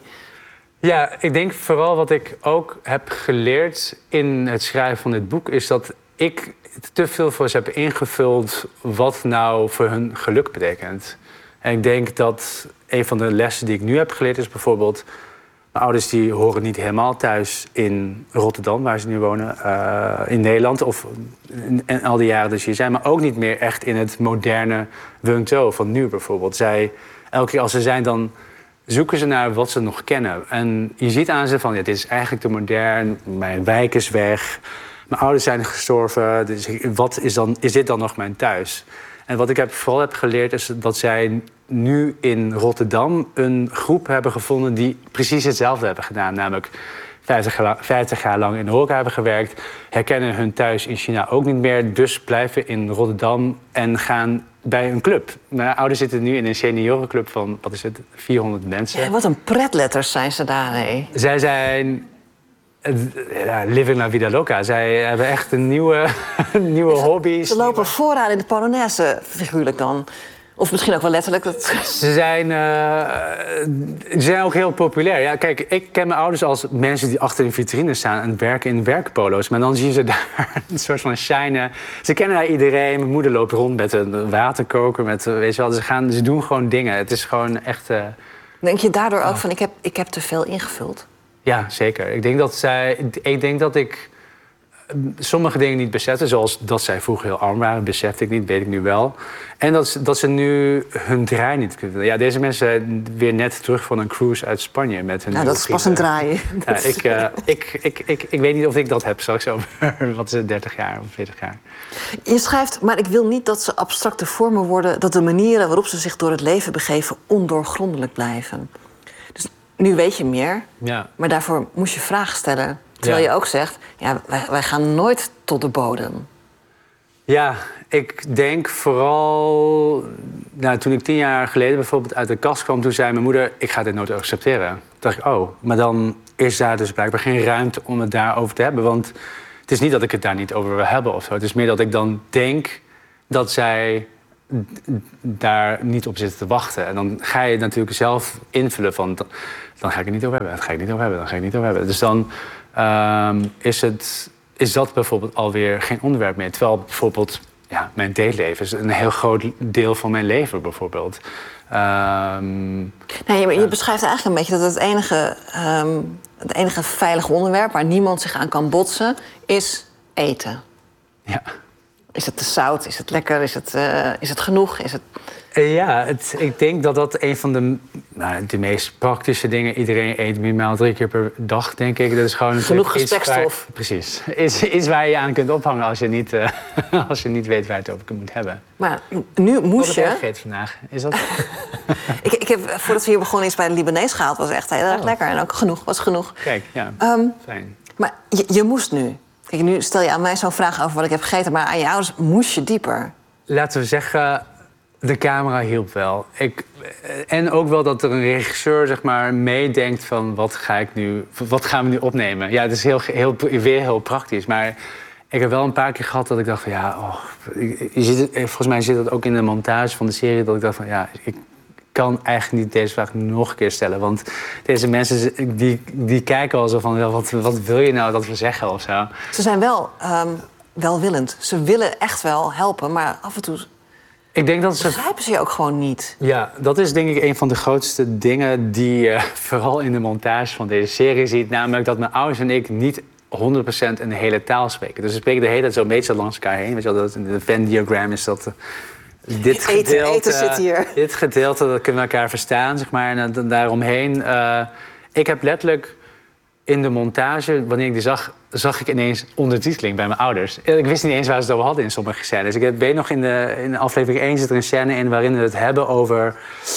Speaker 14: Ja, ik denk vooral wat ik ook heb geleerd in het schrijven van dit boek, is dat ik te veel voor ze heb ingevuld wat nou voor hun geluk betekent. En ik denk dat een van de lessen die ik nu heb geleerd is bijvoorbeeld, mijn ouders die horen niet helemaal thuis in Rotterdam, waar ze nu wonen, uh, in Nederland of in, in al die jaren dus hier zijn, maar ook niet meer echt in het moderne Wung Cho van nu bijvoorbeeld. Zij, elke keer als ze zijn, dan zoeken ze naar wat ze nog kennen. En je ziet aan ze van, ja, dit is eigenlijk te modern, mijn wijk is weg, mijn ouders zijn gestorven, dus wat is, dan, is dit dan nog mijn thuis? En wat ik heb, vooral heb geleerd is dat zij nu in Rotterdam een groep hebben gevonden die precies hetzelfde hebben gedaan. Namelijk vijftig jaar lang in de horeca hebben gewerkt, herkennen hun thuis in China ook niet meer, dus blijven in Rotterdam en gaan bij een club. Mijn ouders zitten nu in een seniorenclub van, wat is het, vierhonderd mensen.
Speaker 13: Ja, wat een pretletters zijn ze daar, hè?
Speaker 14: Zij zijn ja, living la vida loca. Zij hebben echt een nieuwe, nieuwe hobby's.
Speaker 13: Ze lopen vooraan in de Polonaise, figuurlijk dan. Of misschien ook wel letterlijk. Dat...
Speaker 14: Ze zijn, uh, ze zijn ook heel populair. Ja, kijk, ik ken mijn ouders als mensen die achter in vitrines staan en werken in werkpolo's. Maar dan zie je ze daar een soort van shinen. Ze kennen daar iedereen. Mijn moeder loopt rond met een waterkoker. Met, weet je wel, ze, gaan, ze doen gewoon dingen. Het is gewoon echt... Uh...
Speaker 13: Denk je daardoor ook van, ik heb, ik heb te veel ingevuld?
Speaker 14: Ja, zeker. Ik denk dat zij... Ik denk dat ik sommige dingen niet besefte, zoals dat zij vroeger heel arm waren, besefte ik niet, weet ik nu wel. En dat, dat ze nu hun draai niet kunnen doen. Ja, deze mensen zijn weer net terug van een cruise uit Spanje met hun.
Speaker 13: Nou, dat is pas een draai.
Speaker 14: Ja, ik, uh, ik, ik, ik, ik weet niet of ik dat heb straks over, wat is het, dertig jaar of veertig jaar.
Speaker 13: Je schrijft, maar ik wil niet dat ze abstracte vormen worden, dat de manieren waarop ze zich door het leven begeven ondoorgrondelijk blijven. Dus nu weet je meer, ja. Maar daarvoor moest je vragen stellen. Terwijl ja. je ook zegt, ja, wij, wij gaan nooit tot de bodem.
Speaker 14: Ja, ik denk vooral... Nou, toen ik tien jaar geleden bijvoorbeeld uit de kast kwam, toen zei mijn moeder, ik ga dit nooit accepteren. Toen dacht ik, oh, maar dan is daar dus blijkbaar geen ruimte om het daarover te hebben. Want het is niet dat ik het daar niet over wil hebben of zo. Het is meer dat ik dan denk dat zij daar niet op zitten te wachten. En dan ga je natuurlijk zelf invullen van, dan ga ik het niet over hebben, dan ga ik het niet over hebben, dan ga ik het niet over hebben. Dus dan... Um, is, het, is dat bijvoorbeeld alweer geen onderwerp meer. Terwijl bijvoorbeeld ja, mijn dateleven is een heel groot deel van mijn leven bijvoorbeeld. Um,
Speaker 13: nee, je, je beschrijft eigenlijk een beetje dat het enige, um, het enige veilige onderwerp waar niemand zich aan kan botsen is eten.
Speaker 14: Ja.
Speaker 13: Is het te zout? Is het lekker? Is het, uh, is het genoeg? Is het...
Speaker 14: Ja, het, ik denk dat dat een van de, nou, de meest praktische dingen... Iedereen eet minimaal drie keer per dag, denk ik. Dat is gewoon
Speaker 13: genoeg gesprekstof.
Speaker 14: Precies. Is, is waar je je aan kunt ophangen als je, niet, uh, als je niet weet waar je het over moet hebben.
Speaker 13: Maar nu moest je...
Speaker 14: Wat heb je vandaag? Is dat...
Speaker 13: ik, ik heb, voordat we hier begonnen is bij de Libanees gehaald. Was echt heel erg oh. lekker. En ook genoeg, was genoeg.
Speaker 14: Kijk, ja,
Speaker 13: um,
Speaker 14: fijn.
Speaker 13: Maar je, je moest nu. Kijk, nu stel je aan mij zo'n vraag over wat ik heb gegeten... maar aan je ouders moest je dieper.
Speaker 14: Laten we zeggen... De camera hielp wel. Ik, en ook wel dat er een regisseur zeg maar, meedenkt van wat ga ik nu, wat gaan we nu opnemen. Ja, het is heel, heel, weer heel praktisch. Maar ik heb wel een paar keer gehad dat ik dacht van ja, oh, je ziet het, volgens mij zit dat ook in de montage van de serie, dat ik dacht van ja, ik kan eigenlijk niet deze vraag nog een keer stellen. Want deze mensen die, die kijken al zo van ja, wat, wat wil je nou dat we zeggen of zo.
Speaker 13: Ze zijn wel um, welwillend. Ze willen echt wel helpen, maar af en toe
Speaker 14: ik denk dat ze
Speaker 13: begrijpen ze je ook gewoon niet.
Speaker 14: Ja, dat is denk ik een van de grootste dingen die je uh, vooral in de montage van deze serie ziet. Namelijk dat mijn ouders en ik niet honderd procent een hele taal spreken. Dus we spreken de hele tijd zo'n beetje langs elkaar heen. Weet je wel, dat in de Venn diagram is dat Uh, dit,
Speaker 13: eten,
Speaker 14: gedeelte,
Speaker 13: eten zit hier.
Speaker 14: Dit gedeelte, dat kunnen we elkaar verstaan, zeg maar. En uh, daaromheen. Uh, ik heb letterlijk in de montage, wanneer ik die zag, zag ik ineens ondertiteling bij mijn ouders. Ik wist niet eens waar ze het over hadden in sommige scènes. Ik weet nog in de, in aflevering één zit er een scène in waarin we het hebben over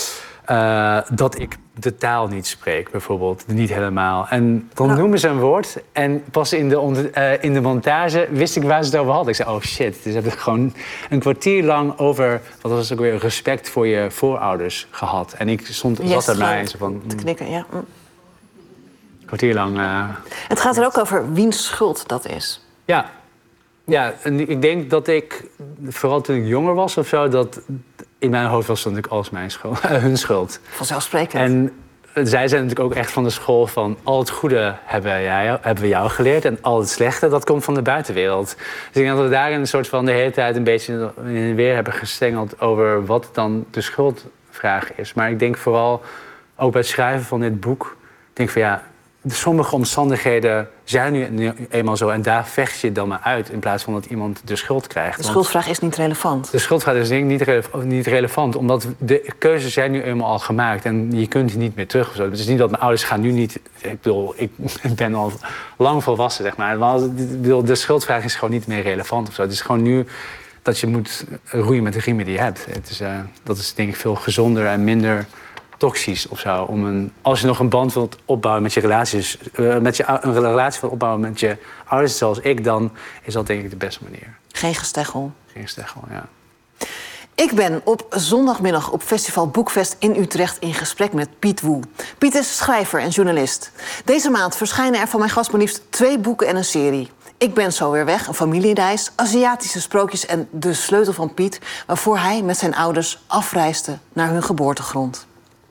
Speaker 14: uh, dat ik de taal niet spreek, bijvoorbeeld. Niet helemaal. En dan nou. noemen ze een woord. En pas in de, onder, uh, in de montage wist ik waar ze het over hadden. Ik zei, oh shit. Dus heb ik gewoon een kwartier lang over, wat was ook weer, respect voor je voorouders gehad. En ik stond,
Speaker 13: yes,
Speaker 14: zat erbij en zo van
Speaker 13: te knikken, ja. Mm.
Speaker 14: Een kwartier lang. Uh,
Speaker 13: het gaat er ook over wiens schuld dat is.
Speaker 14: Ja. Ja, en ik denk dat ik, vooral toen ik jonger was of zo, dat in mijn hoofd was natuurlijk alles mijn schuld, hun schuld.
Speaker 13: Vanzelfsprekend.
Speaker 14: En zij zijn natuurlijk ook echt van de school van al het goede hebben, jij, hebben we jou geleerd en al het slechte, dat komt van de buitenwereld. Dus ik denk dat we daarin een soort van de hele tijd een beetje in en weer hebben gestengeld over wat dan de schuldvraag is. Maar ik denk vooral ook bij het schrijven van dit boek, ik denk van ja, sommige omstandigheden zijn nu eenmaal zo en daar vecht je dan maar uit in plaats van dat iemand de schuld krijgt.
Speaker 13: De schuldvraag is niet relevant.
Speaker 14: De schuldvraag is denk ik niet, rele niet relevant, omdat de keuzes zijn nu eenmaal al gemaakt en je kunt niet meer terug. Het is niet dat mijn ouders gaan nu niet. Ik bedoel, ik ben al lang volwassen, zeg maar. De schuldvraag is gewoon niet meer relevant of zo. Het is gewoon nu dat je moet roeien met de riemen die je hebt. Het is, uh, dat is denk ik veel gezonder en minder toxisch of zo. Om een, als je nog een band wilt opbouwen met je relaties, uh, met je, een relatie wilt opbouwen met je ouders zoals ik, dan is dat denk ik de beste manier.
Speaker 13: Geen gesteggel.
Speaker 14: Geen gesteggel, ja.
Speaker 13: Ik ben op zondagmiddag op Festival Boekfest in Utrecht in gesprek met Piet Woe. Piet is schrijver en journalist. Deze maand verschijnen er van mijn gast maar liefst twee boeken en een serie. Ik ben zo weer weg, een familiereis, Aziatische sprookjes en De Sleutel van Piet, waarvoor hij met zijn ouders afreisde naar hun geboortegrond.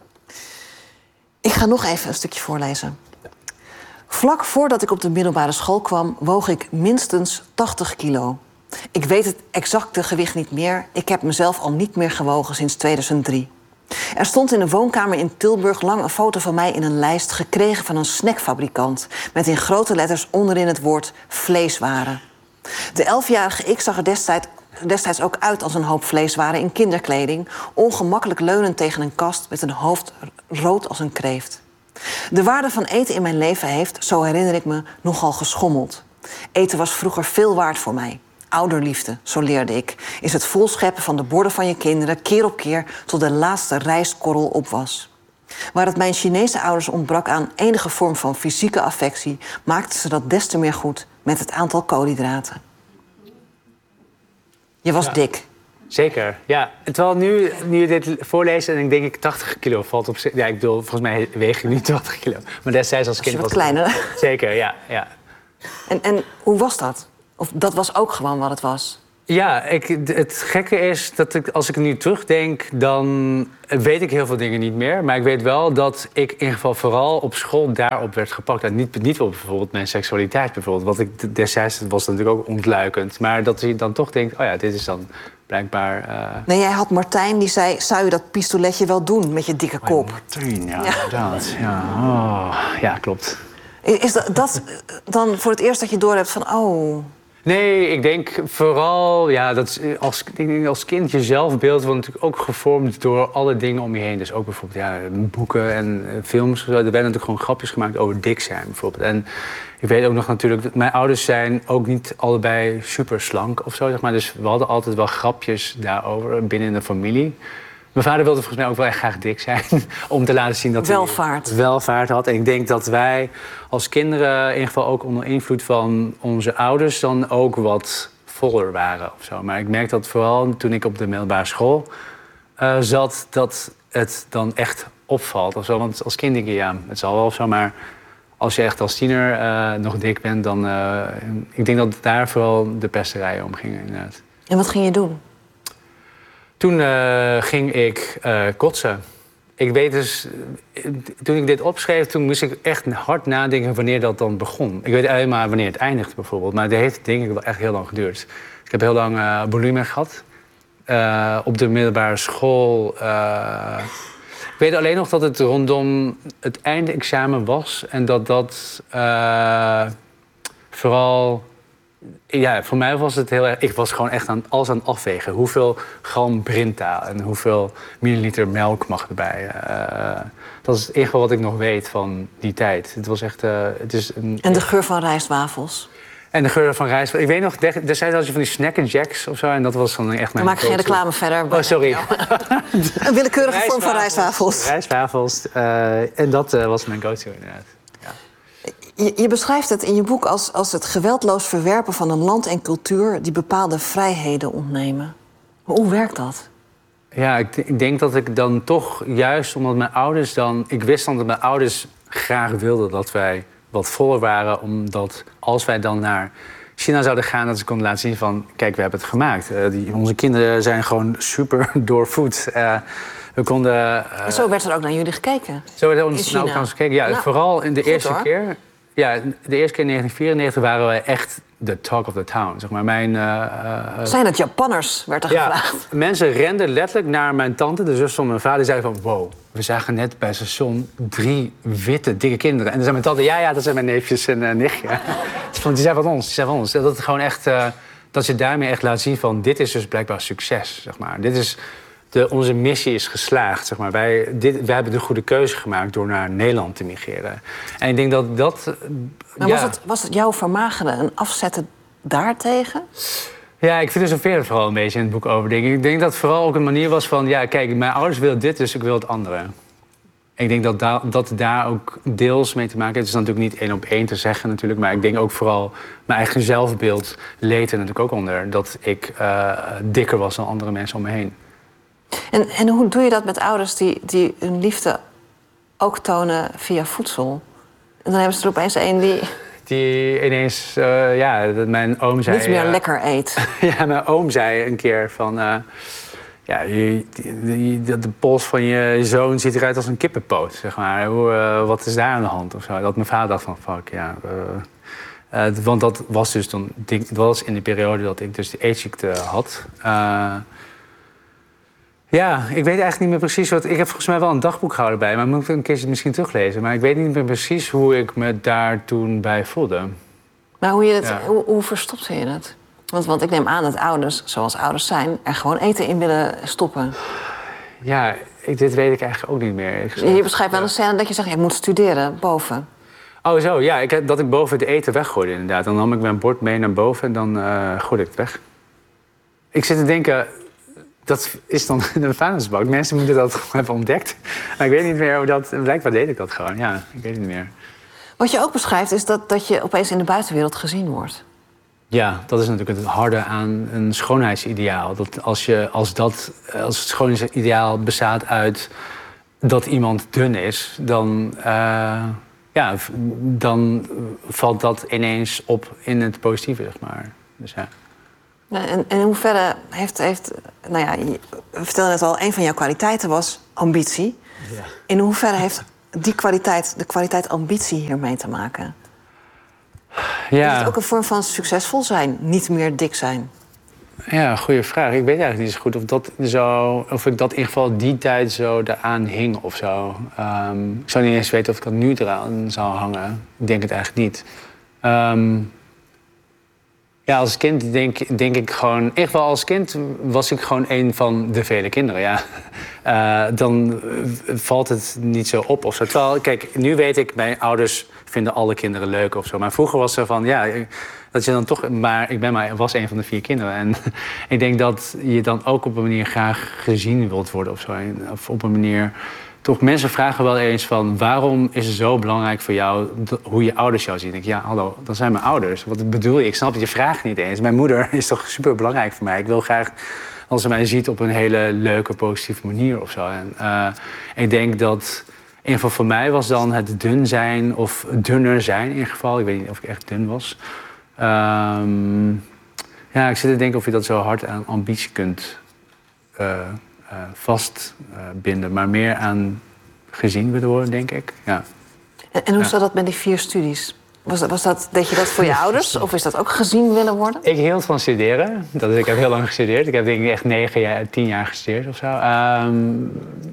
Speaker 13: Ik ga nog even een stukje voorlezen. Vlak voordat ik op de middelbare school kwam, woog ik minstens tachtig kilo. Ik weet het exacte gewicht niet meer. Ik heb mezelf al niet meer gewogen sinds tweeduizend drie. Er stond in de woonkamer in Tilburg lang een foto van mij in een lijst gekregen van een snackfabrikant, met in grote letters onderin het woord vleeswaren. De elfjarige ik zag er destijds, destijds ook uit als een hoop vleeswaren in kinderkleding, ongemakkelijk leunend tegen een kast met een hoofd rood als een kreeft. De waarde van eten in mijn leven heeft, zo herinner ik me, nogal geschommeld. Eten was vroeger veel waard voor mij. Ouderliefde, zo leerde ik, is het volscheppen van de borden van je kinderen keer op keer tot de laatste rijstkorrel op was. Waar het mijn Chinese ouders ontbrak aan enige vorm van fysieke affectie, maakten ze dat des te meer goed met het aantal koolhydraten. Je was
Speaker 14: ja,
Speaker 13: dik.
Speaker 14: Zeker, ja. Terwijl nu, nu je dit voorleest en ik denk ik tachtig kilo valt op zich. Ja, ik bedoel, volgens mij weeg je nu tachtig kilo. Maar destijds als kind
Speaker 13: was
Speaker 14: was
Speaker 13: het kleiner.
Speaker 14: Zeker, ja, ja.
Speaker 13: En, en hoe was dat? Of dat was ook gewoon wat het was?
Speaker 14: Ja, ik, het gekke is dat ik, als ik er nu terugdenk, dan weet ik heel veel dingen niet meer. Maar ik weet wel dat ik in ieder geval vooral op school daarop werd gepakt. En niet, niet op bijvoorbeeld mijn seksualiteit bijvoorbeeld. Wat ik destijds was natuurlijk ook ontluikend. Maar dat je dan toch denkt, oh ja, dit is dan blijkbaar. Uh...
Speaker 13: Nee, jij had Martijn die zei, zou je dat pistoletje wel doen met je dikke kop?
Speaker 14: Oh, Martijn, ja, inderdaad. Ja, oh, ja, klopt.
Speaker 13: Is dat, dat dan voor het eerst dat je doorhebt van, oh...
Speaker 14: Nee, ik denk vooral, ja, dat als, ik denk als kind je zelfbeeld wordt natuurlijk ook gevormd door alle dingen om je heen. Dus ook bijvoorbeeld ja, boeken en films. Er werden natuurlijk gewoon grapjes gemaakt over dik zijn bijvoorbeeld. En ik weet ook nog natuurlijk dat mijn ouders zijn ook niet allebei super slank of zo, zeg maar. Dus we hadden altijd wel grapjes daarover binnen de familie. Mijn vader wilde volgens mij ook wel echt graag dik zijn. Om te laten zien dat
Speaker 13: welvaart.
Speaker 14: hij welvaart had. En ik denk dat wij als kinderen in ieder geval ook onder invloed van onze ouders dan ook wat voller waren of zo. Maar ik merk dat vooral toen ik op de middelbare school uh, zat, dat het dan echt opvalt of zo. Want als kind denk je, ja, het zal wel of zo, maar als je echt als tiener uh, nog dik bent, dan... Uh, ik denk dat daar vooral de pesterijen om gingen, inderdaad.
Speaker 13: En wat ging je doen?
Speaker 14: Toen uh, ging ik uh, kotsen. Ik weet dus, toen ik dit opschreef, toen moest ik echt hard nadenken wanneer dat dan begon. Ik weet alleen maar wanneer het eindigt bijvoorbeeld, maar dat heeft denk ik wel echt heel lang geduurd. Ik heb heel lang uh, bulimia gehad. Uh, op de middelbare school. Uh, ik weet alleen nog dat het rondom het eindexamen was en dat dat uh, vooral... Ja, voor mij was het heel erg... Ik was gewoon echt aan, alles aan het afwegen. Hoeveel gram Brinta en hoeveel milliliter melk mag erbij. Uh, dat is het enige wat ik nog weet van die tijd. Het was echt... Uh, het is een,
Speaker 13: en de geur van rijstwafels?
Speaker 14: En de geur van rijstwafels. Ik weet nog, er zijn als je van die snackerjacks of zo. En dat was dan echt mijn...
Speaker 13: Dan maak je geen reclame verder.
Speaker 14: Oh, sorry.
Speaker 13: Een willekeurige vorm van rijstwafels.
Speaker 14: Rijstwafels. Uh, en dat uh, was mijn go-to inderdaad.
Speaker 13: Je, je beschrijft het in je boek als, als het geweldloos verwerpen van een land en cultuur die bepaalde vrijheden ontnemen. Maar hoe werkt dat?
Speaker 14: Ja, ik, ik denk dat ik dan toch, juist omdat mijn ouders dan... Ik wist dan dat mijn ouders graag wilden dat wij wat voller waren. Omdat als wij dan naar China zouden gaan, dat ze konden laten zien van... Kijk, we hebben het gemaakt. Uh, die, onze kinderen zijn gewoon super doorvoed. Uh, we konden... Uh,
Speaker 13: zo werd er ook naar jullie gekeken?
Speaker 14: Zo werd er ons naar ons gekeken. Ja, nou, vooral in de
Speaker 13: goed,
Speaker 14: eerste
Speaker 13: hoor.
Speaker 14: keer... Ja, de eerste keer in negentien vierennegentig waren wij echt de talk of the town. Zeg maar. Mijn, uh, uh,
Speaker 13: Zijn het Japanners, werd er
Speaker 14: ja,
Speaker 13: gevraagd.
Speaker 14: Mensen renden letterlijk naar mijn tante, de zus van mijn vader. Die zeiden van, wow, we zagen net bij het station drie witte, dikke kinderen. En dan zei mijn tante, ja, ja, dat zijn mijn neefjes en uh, nichtje. Die zijn van ons, die zijn van ons. Dat het gewoon echt, uh, dat je daarmee echt laat zien van, dit is dus blijkbaar succes, zeg maar. Dit is... De, onze missie is geslaagd, zeg maar. Wij, dit, wij hebben de goede keuze gemaakt door naar Nederland te migreren. En ik denk dat dat...
Speaker 13: Maar
Speaker 14: ja.
Speaker 13: was, het, was het jouw vermageren een afzetten daartegen?
Speaker 14: Ja, ik filosofeer er vooral een beetje in het boek over. Denk ik. ik denk dat het vooral ook een manier was van... Ja, kijk, mijn ouders willen dit, dus ik wil het andere. Ik denk dat da, dat daar ook deels mee te maken heeft. Het is natuurlijk niet één op één te zeggen natuurlijk. Maar ik denk ook vooral mijn eigen zelfbeeld leed er natuurlijk ook onder. Dat ik uh, dikker was dan andere mensen om me heen.
Speaker 13: En, en hoe doe je dat met ouders die, die hun liefde ook tonen via voedsel? En dan hebben ze er opeens een die...
Speaker 14: Die ineens, uh, ja, mijn oom zei...
Speaker 13: Niet meer
Speaker 14: uh,
Speaker 13: lekker eet.
Speaker 14: Ja, mijn oom zei een keer van... Uh, ja, je, de, de, de pols van je zoon ziet eruit als een kippenpoot, zeg maar. Hoe, uh, wat is daar aan de hand? Of zo. Dat mijn vader dacht van, fuck, ja... Uh, uh, want dat was dus dan... Dat was in de periode dat ik dus de eetziekte had... Uh, Ja, ik weet eigenlijk niet meer precies wat... Ik heb volgens mij wel een dagboek gehouden bij, maar moet ik een keertje misschien teruglezen. Maar ik weet niet meer precies hoe ik me daar toen bij voelde.
Speaker 13: Maar hoe, je dat,
Speaker 14: ja.
Speaker 13: hoe, hoe verstopte je dat? Want, want ik neem aan dat ouders, zoals ouders zijn, er gewoon eten in willen stoppen.
Speaker 14: Ja, ik, dit weet ik eigenlijk ook niet meer.
Speaker 13: Je beschrijft wel een scène dat je zegt, ik moet studeren boven.
Speaker 14: Oh zo, ja, ik, dat ik boven het eten weggooide inderdaad. Dan nam ik mijn bord mee naar boven en dan uh, gooide ik het weg. Ik zit te denken... Dat is dan de vuilnisbak. Mensen moeten dat gewoon hebben ontdekt. Maar ik weet niet meer hoe dat... Blijkbaar deed ik dat gewoon, ja. Ik weet het niet meer.
Speaker 13: Wat je ook beschrijft is dat, dat je opeens in de buitenwereld gezien wordt.
Speaker 14: Ja, dat is natuurlijk het harde aan een schoonheidsideaal. Dat als, je, als, dat, als het schoonheidsideaal bestaat uit dat iemand dun is... dan, uh, ja, dan valt dat ineens op in het positieve, zeg maar. Dus ja.
Speaker 13: En, en in hoeverre heeft, heeft... Nou ja, je vertelde net al, een van jouw kwaliteiten was ambitie. Ja. In hoeverre heeft die kwaliteit, de kwaliteit ambitie hiermee te maken?
Speaker 14: Ja.
Speaker 13: Is het ook een vorm van succesvol zijn, niet meer dik zijn?
Speaker 14: Ja, goede vraag. Ik weet eigenlijk niet zo goed of, dat zo, of ik dat in ieder geval die tijd zo eraan hing of zo. Um, ik zou niet eens weten of ik dat nu eraan zou hangen. Ik denk het eigenlijk niet. Um, Ja, als kind denk, denk ik gewoon... In ieder geval als kind was ik gewoon een van de vele kinderen, ja. Uh, dan valt het niet zo op of zo. Terwijl, kijk, nu weet ik, mijn ouders vinden alle kinderen leuk of zo. Maar vroeger was er van, ja, dat je dan toch... Maar ik ben maar, was een van de vier kinderen. En ik denk dat je dan ook op een manier graag gezien wilt worden of zo. Of op een manier... Toch, mensen vragen wel eens van... waarom is het zo belangrijk voor jou hoe je ouders jou zien? Ik denk, ja, hallo, dat zijn mijn ouders. Wat bedoel je? Ik snap je vraag niet eens. Mijn moeder is toch super belangrijk voor mij. Ik wil graag als ze mij ziet op een hele leuke, positieve manier of zo. En uh, ik denk dat, in ieder geval voor mij was dan het dun zijn of dunner zijn in ieder geval. Ik weet niet of ik echt dun was. Um, ja, ik zit te denken of je dat zo hard aan ambitie kunt uh, uh, vastbinden, uh, maar meer aan gezien willen worden, denk ik. Ja.
Speaker 13: En, en hoe
Speaker 14: ja.
Speaker 13: zat dat met die vier studies? Was dat, was dat, deed je dat voor je ouders? Of is dat ook gezien willen worden?
Speaker 14: Ik hield van studeren. Dat is, ik heb heel lang gestudeerd. Ik heb denk ik echt negen jaar, tien jaar gestudeerd of zo. Um,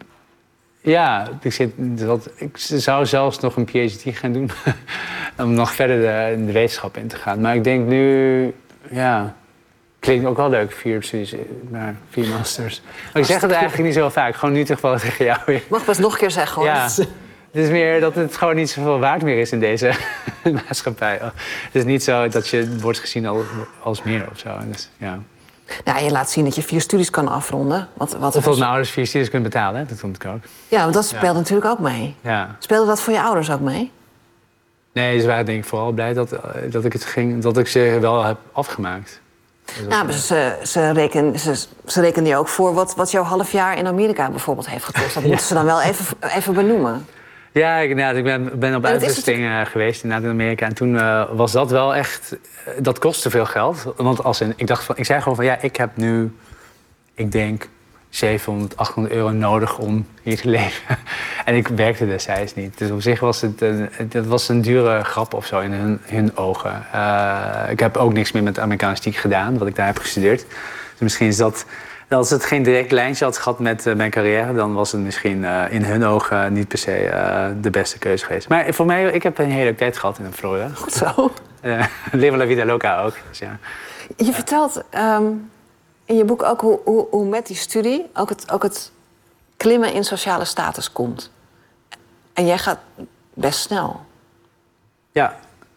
Speaker 14: ja, ik, zit, dat, ik zou zelfs nog een P H D gaan doen. Om nog verder de, de wetenschap in te gaan. Maar ik denk nu, ja, klinkt ook wel leuk, vier studies, maar vier masters. Maar ik zeg het eigenlijk niet zo vaak. Gewoon nu toch wel tegen jou weer.
Speaker 13: Mag best nog een keer zeggen, hoor.
Speaker 14: Ja. Het is meer dat het gewoon niet zoveel waard meer is in deze maatschappij. Het is niet zo dat je wordt gezien als, als meer of zo. Dus, ja.
Speaker 13: Nou, je laat zien dat je vier studies kan afronden. Wat, wat
Speaker 14: of dat mijn ouders vier studies kunnen betalen, hè? Dat komt ook.
Speaker 13: Ja, want dat speelt
Speaker 14: ja.
Speaker 13: natuurlijk ook mee.
Speaker 14: Ja.
Speaker 13: Speelde dat voor je ouders ook mee?
Speaker 14: Nee, ze waren denk ik vooral blij dat, dat, ik, het ging, dat ik ze wel heb afgemaakt. Dus
Speaker 13: nou, maar ze, ze, reken, ze, ze rekenen je ook voor wat, wat jouw half jaar in Amerika bijvoorbeeld heeft gekost. Dat ja. moeten ze dan wel even, even benoemen.
Speaker 14: Ja, ik, nou, ik ben, ben op uitrusting het... geweest in Amerika. En toen uh, was dat wel echt... Uh, dat kostte veel geld. Want als in, ik, dacht van, ik zei gewoon van... ja, ik heb nu, ik denk, zevenhonderd, achthonderd euro nodig om hier te leven. En ik werkte destijds niet. Dus op zich was het een, het was een dure grap of zo in hun, hun ogen. Uh, ik heb ook niks meer met Amerikanistiek gedaan, wat ik daar heb gestudeerd. Dus misschien is dat... Als het geen direct lijntje had gehad met uh, mijn carrière... dan was het misschien uh, in hun ogen niet per se uh, de beste keuze geweest. Maar voor mij, ik heb een hele tijd gehad in Florida.
Speaker 13: Goed zo.
Speaker 14: Uh, Live la vida loca ook. Dus ja.
Speaker 13: Je vertelt um, in je boek ook hoe, hoe, hoe met die studie... Ook het, ook het klimmen in sociale status komt. En jij gaat best snel.
Speaker 14: Ja.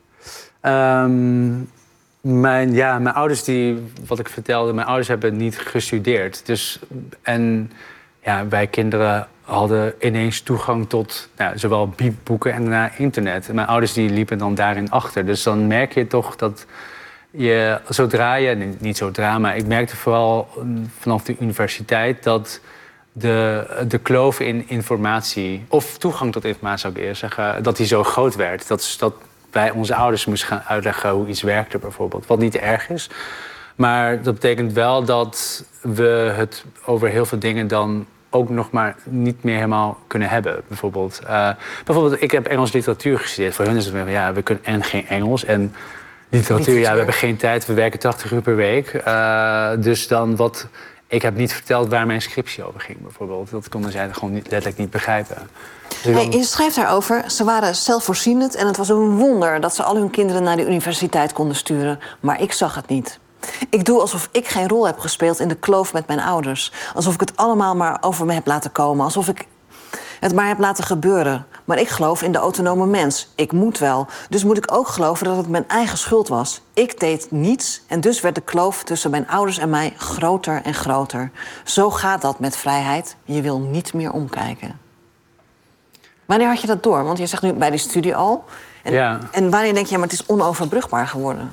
Speaker 14: Um, Mijn, ja, mijn ouders, die, wat ik vertelde, mijn ouders hebben niet gestudeerd. Dus, en ja, wij kinderen hadden ineens toegang tot nou, zowel boeken en naar internet. En mijn ouders die liepen dan daarin achter. Dus dan merk je toch dat je, zodra je, niet zodra, maar ik merkte vooral vanaf de universiteit dat de, de kloof in informatie, of toegang tot informatie zou ik eerst zeggen, dat die zo groot werd. Dat is dat wij onze ouders moesten gaan uitleggen hoe iets werkte bijvoorbeeld. Wat niet erg is. Maar dat betekent wel dat we het over heel veel dingen dan ook nog maar niet meer helemaal kunnen hebben. Bijvoorbeeld, uh, bijvoorbeeld ik heb Engels literatuur gestudeerd. Voor hun is het weer, ja, we kunnen en geen Engels. En literatuur, ja, we hebben geen tijd. We werken tachtig uur per week. Uh, dus dan wat... Ik heb niet verteld waar mijn scriptie over ging, bijvoorbeeld. Dat konden zij gewoon niet, letterlijk niet begrijpen. Dus
Speaker 13: hey, je schrijft daarover, ze waren zelfvoorzienend... en het was een wonder dat ze al hun kinderen naar de universiteit konden sturen. Maar ik zag het niet. Ik doe alsof ik geen rol heb gespeeld in de kloof met mijn ouders. Alsof ik het allemaal maar over me heb laten komen. Alsof ik het maar heb laten gebeuren. Maar ik geloof in de autonome mens. Ik moet wel. Dus moet ik ook geloven dat het mijn eigen schuld was. Ik deed niets en dus werd de kloof tussen mijn ouders en mij groter en groter. Zo gaat dat met vrijheid. Je wil niet meer omkijken. Wanneer had je dat door? Want je zegt nu bij die studie al. En,
Speaker 14: ja.
Speaker 13: en wanneer denk je, maar het is onoverbrugbaar geworden?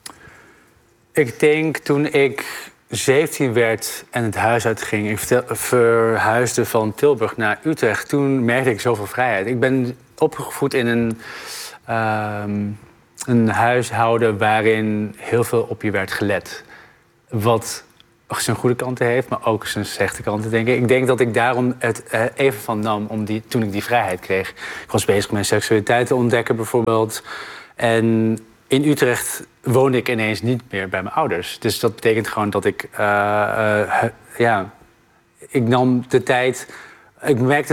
Speaker 14: Ik denk toen ik zeventien werd en het huis uitging. Ik verhuisde van Tilburg naar Utrecht. Toen merkte ik zoveel vrijheid. Ik ben opgevoed in een, um, een huishouden waarin heel veel op je werd gelet. Wat zijn goede kanten heeft, maar ook zijn slechte kanten, denk ik. Ik denk dat ik daarom het uh, even van nam om die, toen ik die vrijheid kreeg. Ik was bezig met mijn seksualiteit te ontdekken, bijvoorbeeld. En in Utrecht woonde ik ineens niet meer bij mijn ouders. Dus dat betekent gewoon dat ik... Uh, uh, ja, ik nam de tijd... Ik merkte